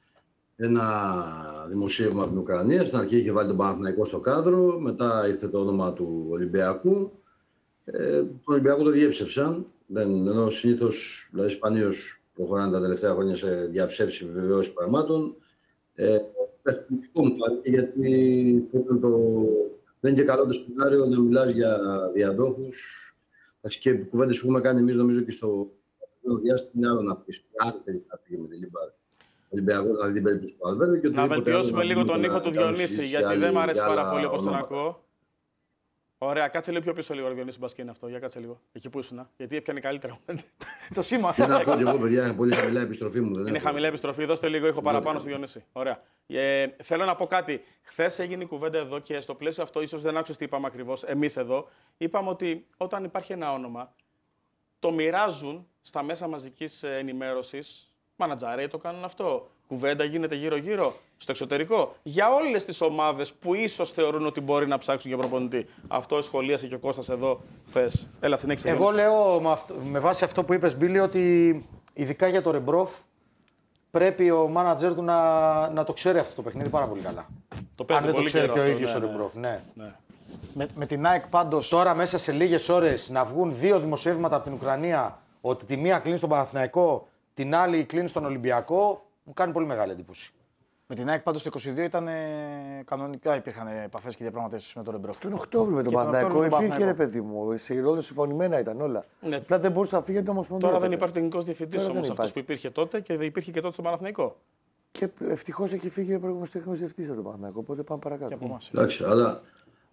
ένα δημοσίευμα από την Ουκρανία. Στην αρχή είχε βάλει τον Παναθηναϊκό στο κάδρο, μετά ήρθε το όνομα του Ολυμπιακού. Ε, τον Ολυμπιακό το διέψευσαν, δεν, ενώ συνήθως, δηλαδή σπανίως προχωράνε τα τελευταία χρόνια σε διαψεύσεις επιβεβαιώσεις πραγμάτων. Ε, Μου φάνηκε γιατί το... δεν είναι και καλό το σενάριο να μιλάς για διαδόχους και κουβέντες που έχουμε κάνει εμείς νομίζω και στο διάστημα είναι άλλο να πεις. Άρα θέλει να φύγει με τη Λιμπάρ. Ο Ολυμπιακός να δει την περίπτωση του Αλβέρδου. Να βελτιώσουμε λίγο τον ήχο του Διονύση γιατί δεν μου αρέσει πάρα πολύ όπως τον ακούω. Ωραία, κάτσε λίγο πιο πίσω λίγο, Διονύση Μπασκέ είναι αυτό. Για κάτσε λίγο. Εκεί που ήσουν. Γιατί έπιανε καλύτερα. Το σήμα. Τι να πω και εγώ, παιδιά, είναι πολύ χαμηλά η επιστροφή μου. Δεν είναι χαμηλά η επιστροφή. Δώστε λίγο ήχο παραπάνω στο Διονύση. Ωραία. Ε, θέλω να πω κάτι. Χθες έγινε η κουβέντα εδώ και στο πλαίσιο αυτό, ίσως δεν άκουσες τι είπαμε ακριβώς. Εμείς εδώ είπαμε ότι όταν υπάρχει ένα όνομα, το μοιράζουν στα μέσα μαζικής ενημέρωσης. Μανατζαρέι το κάνουν αυτό. Κουβέντα γίνεται γύρω-γύρω στο εξωτερικό για όλες τις ομάδες που ίσως θεωρούν ότι μπορεί να ψάξουν για προπονητή. Αυτό σχολίασε και ο Κώστας εδώ χθες. Έλα, συνέχισε. Εγώ λέω με, αυτό, με βάση αυτό που είπες, Μπίλη, ότι ειδικά για το Ρεμπρόφ πρέπει ο μάνατζερ του να, να το ξέρει αυτό το παιχνίδι πάρα πολύ καλά. Το Αν δεν πολύ το ξέρει και ο αυτό, ίδιος ναι, ο Ρεμπρόφ. Ναι. Ναι. Ναι. Με, με την ΑΕΚ πάντως. Τώρα μέσα σε λίγες ώρες να βγουν δύο δημοσιεύματα από την Ουκρανία ότι τη μία κλείνει στον Παναθηναϊκό, την άλλη κλείνει στον Ολυμπιακό. Μου κάνει πολύ μεγάλη εντύπωση. Με την ΑΕΚ πάντως το είκοσι δύο ήταν ε, κανονικά υπήρχαν επαφές και διαπραγματεύσεις με τον Ρεμπρόφ. Τον Οκτώβριο με τον Παναθηναϊκό υπήρχε ρε παιδί μου. Σε ρόλο συμφωνημένα ήταν όλα. Ναι. Απλά δεν μπορούσε να φύγει την Ομοσπονδία. Τώρα δεν υπάρχει τεχνικός διευθυντής όμως αυτός που υπήρχε τότε και δεν υπήρχε και τότε στον Παναθηναϊκό. Και ευτυχώς έχει φύγει ο προηγούμενος τεχνικός διευθυντής από τον Παναθηναϊκό. Οπότε πάμε παρακάτω. Εντάξει, αλλά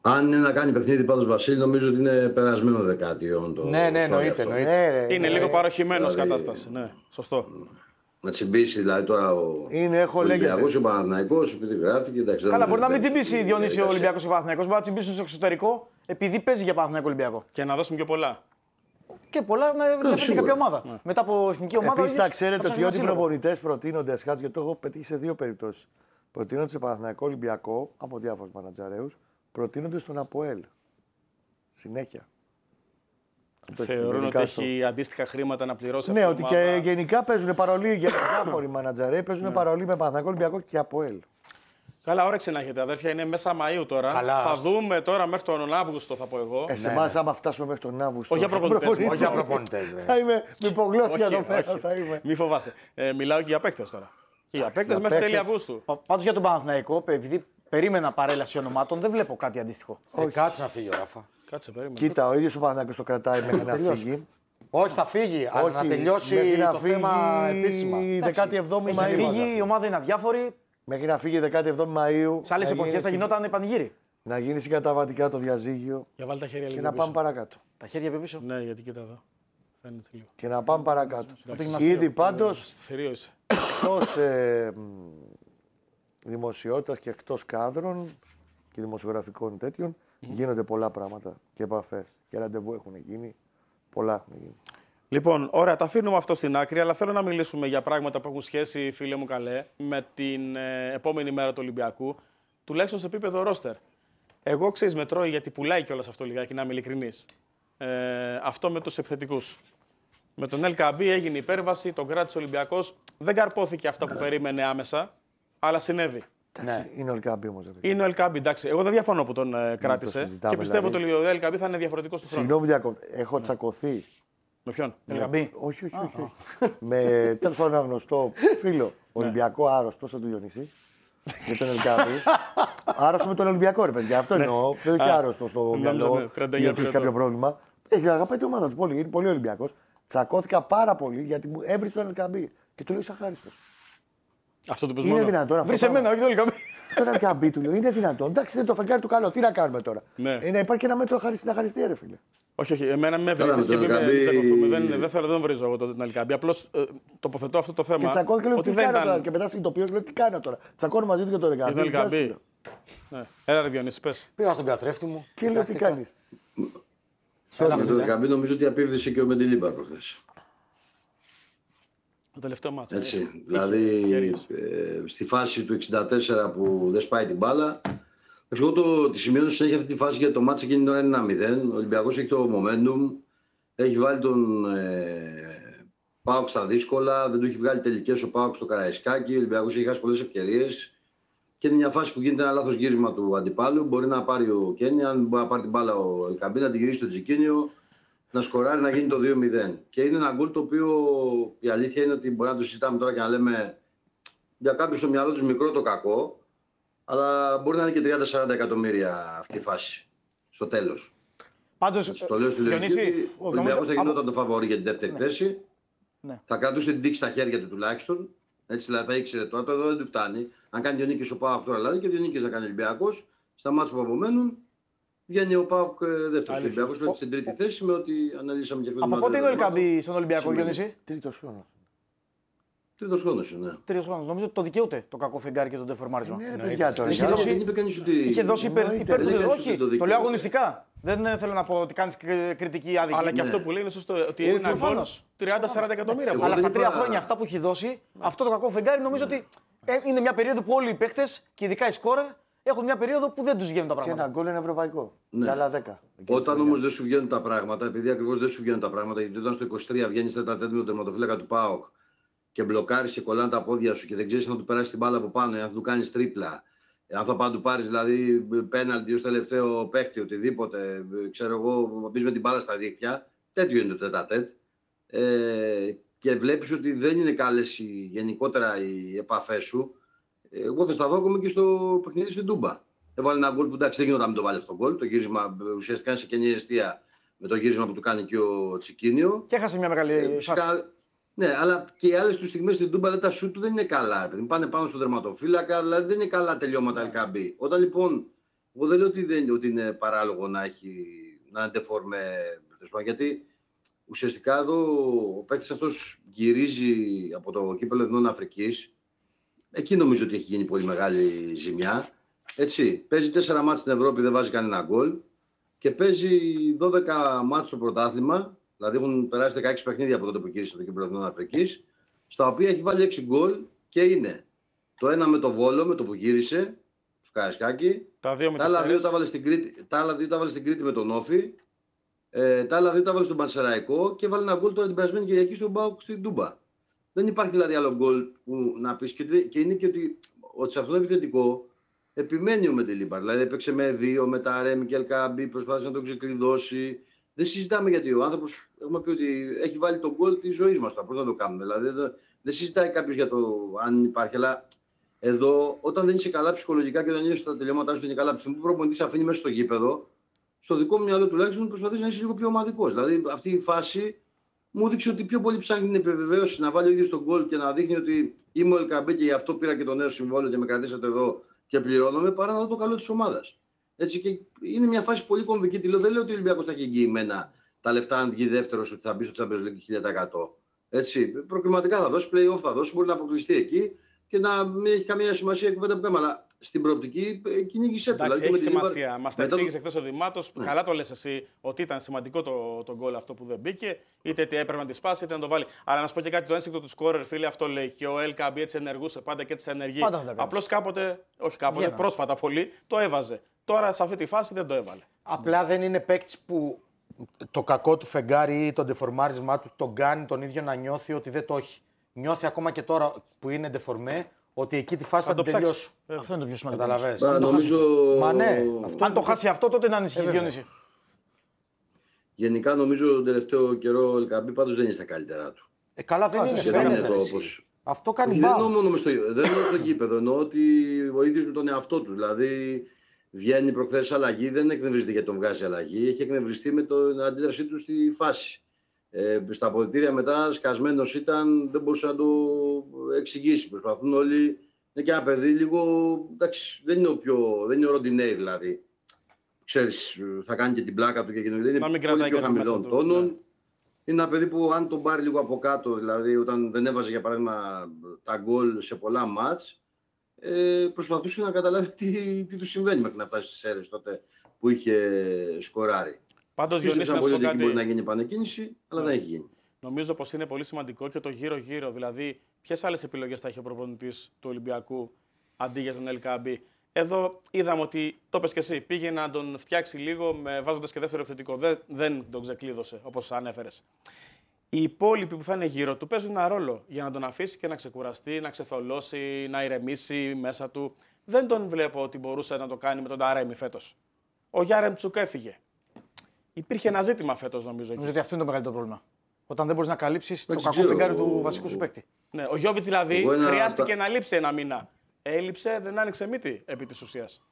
Αν είναι να κάνει παιχνίδι πάντως Βασίλη, νομίζω ότι είναι περασμένο δεκάτιο. Το ναι, ναι, εννοείται. εννοείται. Είναι λίγο παροχημένος δηλαδή, κατάσταση. Ναι, σωστό. Να τσιμπήσει δηλαδή τώρα ο Ολυμπιακός, ο Παναθηναϊκός, επειδή γράφτηκε. Εντάξει, καλά, μπορεί να μην τσιμπήσει Διονύση ο Ολυμπιακός ο Παναθηναϊκός, μπορεί να τσιμπήσει στο εξωτερικό επειδή παίζει για Παναθηναϊκό Ολυμπιακό. Και να δώσουν πιο πολλά. Και πολλά να διαφέρει κάποια ομάδα. Ναι. Μετά από εθνική ομάδα. Επίσης, θα ξέρετε ότι ό,τι προπονητές προτείνονται, σκάτω, γιατί το έχω πετύχει σε δύο περιπτώσεις. Προτείνονται σε Παναθηναϊκό Ολυμπιακό από διάφορους μανατζαρέους, προτείνονται στον ΑΠΟΕΛ. Συνέχεια. Θεωρούν ότι στο... έχει αντίστοιχα χρήματα να πληρώσει. Ναι, ότι και γενικά παίζουν παρολί για διάφοροι μανατζαρέοι, παίζουν ναι. παρολί με Παναθηναϊκό Ολυμπιακό και ΑΠΟΕΛ. Καλά, όρεξη να έχετε, αδέρφια. Είναι μέσα Μαΐου τώρα. Καλά. Θα δούμε τώρα μέχρι τον Αύγουστο, θα πω εγώ. Ε, σε εμάς, ναι, ναι. άμα φτάσουμε μέχρι τον Αύγουστο. Όχι για προπονητές. Όχι για προπονητές. Θα είμαι με υπογλώσια εδώ πέρα. Μη φοβάσαι. Ε, μιλάω και για παίκτες τώρα. Και για παίκτες μέχρι τέλη Αυγούστου. Πάντως για τον Παναθηναϊκό, επειδή περίμενα παρέλαση ονομάτων, δεν βλέπω κάτι αντίστοιχο. Ε, κάτσε να φύγει ο Ράφα. Κάτσε, περίμενα. Κοίτα, ο ίδιος ο Παναθηναϊκός το κρατάει μέχρι να φύγει. Όχι, θα φύγει, αλλά να τελειώσει το θέμα επίσημα. δεκάτη εβδόμη Μαΐου. Φύγει, η ομάδα είναι αδιάφορη. Μέχρι να φύγει δεκάτη εβδόμη Μαΐου. Σε άλλες εποχές θα γινόταν πανηγύρι. Να γίνει συγκαταβατικά το διαζύγιο. Για βάλει τα χέρια και λίγο να πίσω. πάμε παρακάτω. Τα χέρια από πίσω. Ναι, γιατί κοίτα εδώ. Φαίνεται λίγο. Και να πάμε παρακάτω. Ήδη πάντως εκτός ε, δημοσιότητας και εκτός κάδρων και δημοσιογραφικών τέτοιων mm. γίνονται πολλά πράγματα και επαφές και ραντεβού έχουν γίνει. Πολλά έχουν γίνει. Λοιπόν, ωραία, τα αφήνουμε αυτό στην άκρη, αλλά θέλω να μιλήσουμε για πράγματα που έχουν σχέση, φίλε μου καλέ, με την ε, επόμενη μέρα του Ολυμπιακού, τουλάχιστον σε επίπεδο ρόστερ. Εγώ ξέρεις με τρώει γιατί πουλάει κιόλας αυτό λιγάκι, να είμαι ειλικρινής. Ε, αυτό με τους επιθετικούς. Με τον Ελ Καμπή έγινε υπέρβαση, τον κράτησε ο Ολυμπιακός. Δεν καρπόθηκε αυτά που περίμενε άμεσα, αλλά συνέβη. Ναι. Είναι ο Ελ Καμπή όμως. Είναι ο Ελ Καμπή, εντάξει. Εγώ δεν διαφωνώ που τον ε, κράτησε και πιστεύω δηλαδή. ότι ο Ελ Καμπή θα είναι διαφορετικός του χρόνου. Συγγνώμη, διακο... έχω τσακωθεί. Με ποιον, Ελ Καμπή. Όχι, όχι, όχι. Με τέλος πάντων ένα γνωστό φίλο, Ολυμπιακό άρρωστο, σαν του Διονύση. Με τον Ελ Καμπή. Άρρωστο με τον Ολυμπιακό, ρε παιδιά. Αυτό εννοώ. Δεν είναι και άρρωστο στο μυαλό. Γιατί έχει κάποιο πρόβλημα. Έχει αγαπάει την ομάδα του πολύ. Είναι πολύ Ολυμπιακό. Τσακώθηκα πάρα πολύ γιατί μου έβρισε τον Ελ Καμπή. Και του λέω είσαι αχάριστος. Αυτό το είναι δυνατόν αυτό. Βρει εμένα, όχι τον Ελ Καμπή. Τον Ελ Καμπή του λέω είναι δυνατόν. Εντάξει, είναι το φεγγάρι του καλό. Τι να κάνουμε τώρα. Ναι. Ε, να υπάρχει ένα μέτρο χάρη στην αχαριστία, ρε φίλε. Όχι, όχι. Εμένα με βρίζεις και μην με τσακωθούμε. Δεν, δεν θέλω, δεν βρίζω εγώ τον Ελ Καμπή. Απλώς ε, τοποθετώ αυτό το θέμα. Και τσακώθηκε λέω τι κάνω ήταν... τώρα. Και μετά συνειδητοποιώ λέω τι κάνω τώρα. Τσακώνω μαζί του και τον Ελ Καμπή. Ναι. Έλα ρε Διονύση, πες. Πήγα στον καθρέφτη μου. Και λέω τι κάνεις. Με τον Ελ Καμπή νομίζω ότι απίβδησε και ο Μεντιλίμπα προχθές. Το τελευταίο μάτσο. Έτσι. Δηλαδή ε, στη φάση του εξήντα τέσσερα που δεν σπάει την μπάλα. Εγώ το, τη σημειώνω συνέχεια αυτή τη φάση γιατί το μάτσο εκείνη τώρα είναι ένα μηδέν. Ο Ολυμπιακός έχει το momentum. Έχει βάλει τον ε, Πάοκ στα δύσκολα. Δεν του έχει βγάλει τελικές ο Πάοκ στο Καραϊσκάκι. Ο Ολυμπιακός έχει χάσει πολλές ευκαιρίες. Και είναι μια φάση που γίνεται ένα λάθος γύρισμα του αντιπάλου. Μπορεί να πάρει ο Κένια, αν μπορεί να πάρει την μπάλα ο Ελ Καμπή, να την γυρίσει στο Τζικίνιο, να σκοράρει, να γίνει το δύο μηδέν. Και είναι ένα γκολ το οποίο η αλήθεια είναι ότι μπορεί να το συζητάμε τώρα και να λέμε για κάποιους στο μυαλό τους μικρό το κακό, αλλά μπορεί να είναι και τριάντα με σαράντα εκατομμύρια αυτή η φάση στο τέλος. Πάντως, το λέω στη λογική, ο Ολυμπιακός θα γινόταν το φαβορί για την δεύτερη ναι. θέση. Ναι. Θα κρατούσε την τύχη στα χέρια του τουλάχιστον. Έτσι δηλαδή θα ήξερε τώρα, εδώ δεν του φτάνει. Αν κάνει δύο νίκες ο ΠΑΟΚ τώρα δηλαδή και δύο νίκες να κάνει ο Ολυμπιακός, στα μάτια που απομένουν, βγαίνει ο ΠΑΟΚ δεύτερος. Ο Ολυμπιακός είναι στην τρίτη θέση με ό,τι αναλύσαμε και αυτό. Από πότε είναι ο Ελ Καμπή στον Ολυμπιακό, Γιονύση? Τρίτος χρόνος. Τρίτος χρόνος είναι. Ναι. Τρίτος χρόνος. Νομίζω ότι το δικαιούται το κακό φεγγάρι και το ντεφορμάρισμα. Ναι, ναι, παιδιά, τώρα. Είχε δώσει, είπε κανείς ότι... είχε δώσει υπέρ, υπέρ του. Όχι, το, το λέω αγωνιστικά. Δεν θέλω να πω ότι κάνεις κριτική άδικη. Αλλά και αυτό που λέει είναι σωστό. Ότι είναι ένα γκολ τριάντα με σαράντα εκατομμύρια. Αλλά στα τρία χρόνια αυτά που έχει δώσει, αυτό το κακό φεγγάρι νομίζω ότι είναι μια περίοδο που όλοι οι παίχτες και ειδικά οι σκόρερ έχουν μια περίοδο που δεν τους βγαίνουν τα πράγματα. Και ένα γκολ είναι ευρωπαϊκό. Ναι. Και άλλα δέκα. Όταν όμως δεν σου βγαίνουν τα πράγματα, επειδή ακριβώς δεν σου βγαίνουν τα πράγματα, γιατί όταν στο είκοσι τρία βγαίνεις τέταρτα τέταρτα με τον τερματοφύλακα του ΠΑΟΚ και μπλοκάρεις και κολλάνε τα πόδια σου και δεν ξέρεις αν του περάσει την μπάλα από πάνω, αν θα του κάνεις τρίπλα, αν θα πάντα του πάρεις δηλαδή πέναλτι ως τελευταίο παίχτη, οτιδήποτε, ξέρω εγώ, μπεις με την μπάλα στα δίχτυα, τέτοιο είναι το τέτα-τέτ. Ε, και βλέπεις ότι δεν είναι καλές οι, γενικότερα οι επαφές σου. Εγώ θα σταθώ ακόμα και στο παιχνίδι στην Τούμπα. Έβαλε ένα γκολ που εντάξει δεν γινόταν να το βάλει αυτό το γκολ. Το γύρισμα ουσιαστικά είναι σε κενή αιστεία με το γύρισμα που του κάνει και ο Τσικίνιο. Και έχασε μια μεγάλη ε, φάση. Ναι, αλλά και οι άλλες του στιγμές στην Τούμπα τα σουτ του δεν είναι καλά. Πάνε πάνω στον τερματοφύλακα, δηλαδή δεν είναι καλά τελειώματα Ελ Καμπή. Όταν λοιπόν Εγώ δεν λέω ότι, δεν, ότι είναι παράλογο να, έχει, να είναι ντεφορμέ, γιατί ουσιαστικά εδώ ο παίκτης αυτός γυρίζει από το κύπελλο Εθνών Αφρικής. Εκεί νομίζω ότι έχει γίνει πολύ μεγάλη ζημιά. Έτσι, παίζει τέσσερα μάτς στην Ευρώπη, δεν βάζει κανένα γκολ και παίζει δώδεκα μάτς στο πρωτάθλημα, δηλαδή έχουν περάσει δεκαέξι παιχνίδια από τότε που γύρισε το κύπελλο Εθνών Αφρικής, στα οποία έχει βάλει έξι γκολ και είναι το ένα με το Βόλο, με το που γύρισε, στο Καραϊσκάκι, τα, δύο με τα, άλλα δύο τα, βάλε στην Κρήτη, τα άλλα δύο τα βάλε στην Κρήτη με τον Όφη, ε, τα άλλα δύο τα βάλε στον Πανσεραϊκό και βάλε ένα γκολ τώρα την περασμένη Κυριακή στον Μπάουκ στην Τούμπα. Δεν υπάρχει δηλαδή άλλο γκολ που να πει και, και είναι και ότι, ότι σε αυτό το επιθετικό επιμένει ο Μεντελίμπαρ. Δηλαδή έπαιξε με δύο, με τα Ρέμι και Ελκάμπη, προσπάθησε να τον ξεκλειδώσει. Δεν συζητάμε γιατί ο άνθρωπος, έχουμε πει ότι έχει βάλει τον γκολ τη ζωή μα. Πώ να το κάνουμε. Δηλαδή δεν, δεν συζητάει κάποιο για το αν υπάρχει. Αλλά εδώ, όταν δεν είσαι καλά ψυχολογικά και όταν είσαι στα τελειώματά σου, δεν είναι καλά ψυχολογικά, που προπονητή αφήνει μέσα στο γήπεδο, στο δικό μου μυαλό τουλάχιστον προσπαθεί να είσαι λίγο πιο ομαδικό. Δηλαδή αυτή η φάση μου έδειξε ότι πιο πολύ ψάχνει την επιβεβαίωση να βάλει ο ίδιο τον γκολ και να δείχνει ότι είμαι ο Ελκαμπή και γι' αυτό πήρα και το νέο συμβόλαιο και με κρατήσατε εδώ και πληρώνομαι, παρά να δω το καλό τη ομάδα. Έτσι και είναι μια φάση πολύ κομβική. Τι λέω, δεν λέω ότι ο Ολυμπιακός θα έχει εγγυημένα τα λεφτά αν βγει δεύτερο ότι θα μπει στο Champions League χίλια τοις εκατό. Έτσι. Προκριματικά θα δώσει, play-off θα δώσει, μπορεί να αποκλειστεί εκεί και να μην έχει καμία σημασία η κουβέντα που έκανα. Αλλά στην προοπτική κυνήγησε του. Εντάξει, δηλαδή, έχει σημασία. Μα τα εξήγησε χθες ο Δημάτος. Mm. Καλά το λες εσύ ότι ήταν σημαντικό το, το γκολ αυτό που δεν μπήκε. Είτε ότι έπρεπε να τη σπάσει, είτε να το βάλει. Αλλά να σου πω και κάτι, το ένστικτο του σκόρερ, φίλε, αυτό λέει. Και ο Ελκαμπή έτσι ενεργούσε πάντα και έτσι ενεργεί. Απλώς κάποτε, όχι κάποτε, yeah. πρόσφατα πολύ, το έβαζε. Τώρα σε αυτή τη φάση δεν το έβαλε. Απλά δεν είναι παίκτης που το κακό του φεγγάρι ή το ντεφορμάρισμά του τον κάνει τον ίδιο να νιώθει ότι δεν το έχει. Νιώθει ακόμα και τώρα που είναι ντεφορμέ ότι εκεί τη φάση θα, θα την τελειώσει. Ε, αυτό είναι το πιο σημαντικό. Καταλαβαίνεις. Αν, νομίζω... Μα ναι, αυτό αν το χάσει αυτό, τότε να ανησυχείς, Διονύση. Γενικά νομίζω τον τελευταίο καιρό ο Ελκαμπή πάντως δεν είναι στα καλύτερά του. Ε, καλά δεν είναι. Δεν είναι το όπως... Αυτό κάνει μπάλα. Δεν εννοώ μόνο στο, δεν εννοώ στο γήπεδο, εννοώ ότι ο ίδιος με τον εαυτό του. Δηλαδή βγαίνει προχθές αλλαγή, δεν εκνευρίζεται γιατί τον βγάζει αλλαγή, έχει εκνευριστεί με την αντίδρασή του στη φάση. Ε, στα αποδυτήρια μετά σκασμένος ήταν, δεν μπορούσε να το εξηγήσει. Προσπαθούν όλοι. Είναι και ένα παιδί λίγο. Εντάξει, δεν είναι ο, πιο, δεν είναι ο Ροντινέι δηλαδή. Ξέρεις, θα κάνει και την πλάκα του και εκείνο. Είναι πολύ πιο χαμηλών τόνων. Ναι. Είναι ένα παιδί που αν τον πάρει λίγο από κάτω, δηλαδή όταν δεν έβαζε για παράδειγμα τα γκολ σε πολλά μάτς, ε, προσπαθούσε να καταλάβει τι, τι του συμβαίνει μέχρι να φτάσει στις αίρες τότε που είχε σκοράρει. Πάντως, Διονύση, να σου πω κάτι. Μπορεί να γίνει επανεκκίνηση, αλλά ναι. δεν έχει γίνει. Νομίζω πως είναι πολύ σημαντικό και το γύρω-γύρω. Δηλαδή, ποιες άλλες επιλογές θα έχει ο προπονητής του Ολυμπιακού αντί για τον Ελκαμπή. Εδώ είδαμε ότι, το πες και εσύ, πήγε να τον φτιάξει λίγο βάζοντας και δεύτερο επιθετικό. Δεν, δεν τον ξεκλείδωσε, όπως ανέφερες. Οι υπόλοιποι που θα είναι γύρω του παίζουν ένα ρόλο για να τον αφήσει και να ξεκουραστεί, να ξεθολώσει, να ηρεμήσει μέσα του. Δεν τον βλέπω ότι μπορούσε να το κάνει με τον Ταρέμι φέτος. Ο Γιάρεμτσουκ έφυγε. Υπήρχε ένα ζήτημα φέτος, νομίζω. Νομίζω ότι αυτό είναι το μεγαλύτερο πρόβλημα. Όταν δεν μπορείς να καλύψεις το κακό φεγγάρι του βασικού σου παίκτη. Ναι, ο Γιώβιτς δηλαδή χρειάστηκε να λείψει ένα μήνα. Έλειψε, δεν άνοιξε μύτη επί της ουσίας.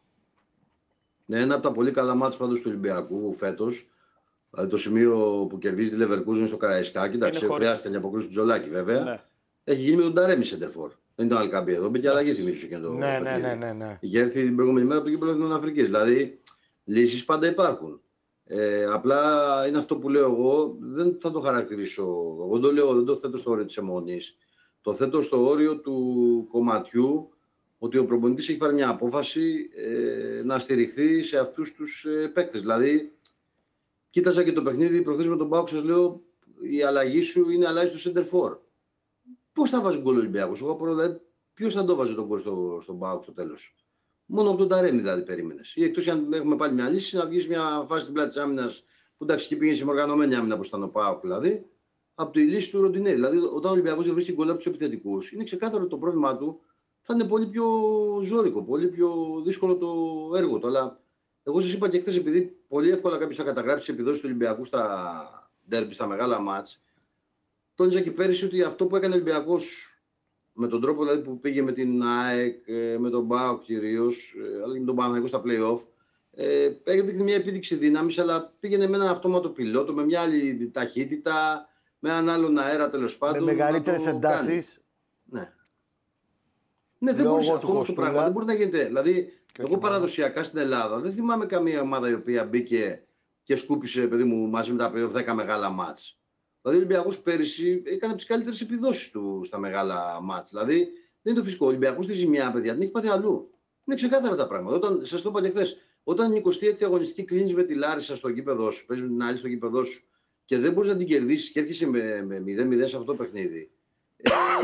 Ναι, ένα από τα πολύ καλά μάτς πάντως του Ολυμπιακού φέτος. Δηλαδή το σημείο που κερδίζει τη Λεβερκούζεν στο Καραϊσκάκι. Εντάξει, χρειάστηκε μια αποκρούση του Τζολάκη βέβαια. Ναι. Έχει γίνει με τον Ταρέμι σεντερφόρ. Δεν ήταν Αλκαμπή εδώ, μπήκε αλλαγή θυμίζω και το. Ναι, ναι, ναι, ναι, ναι. Είχε έρθει την προηγούμενη μέρα από το κύπελλο Εθνών Αφρικής. Δηλαδή λύσεις πάντα υπάρχουν. Ε, απλά είναι αυτό που λέω εγώ, δεν θα το χαρακτηρίσω. Εγώ το λέω, δεν το θέτω στο όριο της αιμονής. Το θέτω στο όριο του κομματιού ότι ο προπονητής έχει πάρει μια απόφαση ε, να στηριχθεί σε αυτούς τους ε, παίκτες. Δηλαδή, κοίταζα και το παιχνίδι προχθές με τον Πάοκ, σας λέω, η αλλαγή σου είναι αλλαγή στο center for. Πώς θα βάζει γκολ ο Ολυμπιακός, εγώ απορώ, δηλαδή, ποιος θα το βάζει τον γκολ στο, στον Πάοκ στο τέλος. Μόνο από τον Ταρέμι δηλαδή περίμενες. Ή εκτός αν έχουμε πάλι μια λύση, να βγεις μια φάση στην πλάτη της άμυνας που εντάξει και πήγαινε σε οργανωμένη άμυνα όπως ήταν ο Πάοκ δηλαδή, από τη λύση του Ροντινέι. Δηλαδή, όταν ο Ολυμπιακός δεν βρίσκει γκολ από τους επιθετικούς, είναι ξεκάθαρο το πρόβλημά του. Θα είναι πολύ πιο ζώρικο, πολύ πιο δύσκολο το έργο του. Αλλά εγώ σας είπα και χθες, επειδή πολύ εύκολα κάποιος θα καταγράψει τις επιδόσεις του Ολυμπιακού στα ντέρμπι, στα μεγάλα μάτς, τόνιζα και πέρυσι ότι αυτό που έκανε ο Ολυμπιακός με τον τρόπο δηλαδή, που πήγε με την ΑΕΚ, με τον ΠΑΟΚ κυρίως, αλλά και με τον Παναθηναϊκό στα play-off, ε, έδειχνε μια επίδειξη δύναμης, αλλά πήγαινε με έναν αυτόματο πιλότο, με μια άλλη ταχύτητα, με έναν άλλον αέρα τέλος πάντων. Με μεγαλύτερες εντάσεις. Ναι. Ναι, δεν μπορεί αυτό το πράγμα. Δεν μπορεί να γίνεται. Δηλαδή, εγώ παραδοσιακά στην Ελλάδα δεν θυμάμαι καμία ομάδα η οποία μπήκε και σκούπισε, παιδί μου, μαζί με τα περίοδο δέκα μεγάλα μάτς. Δηλαδή, ο Ολυμπιακός πέρυσι έκανε από τις καλύτερες επιδόσεις του στα μεγάλα μάτς. Δηλαδή, δεν είναι το φυσικό. Ο Ολυμπιακός τη ζημιά, παιδιά, την έχει πάθει αλλού. Είναι ξεκάθαρα τα πράγματα. Όταν, σας το είπα και χθες, όταν η εικοστή έκτη αγωνιστική κλείνει με τη Λάρισα στο γήπεδο σου, παίζει την άλλη στο γήπεδο σου και δεν μπορεί να την κερδίσει και έρχεσαι με μηδέν μηδέν σε αυτό το παιχνίδι.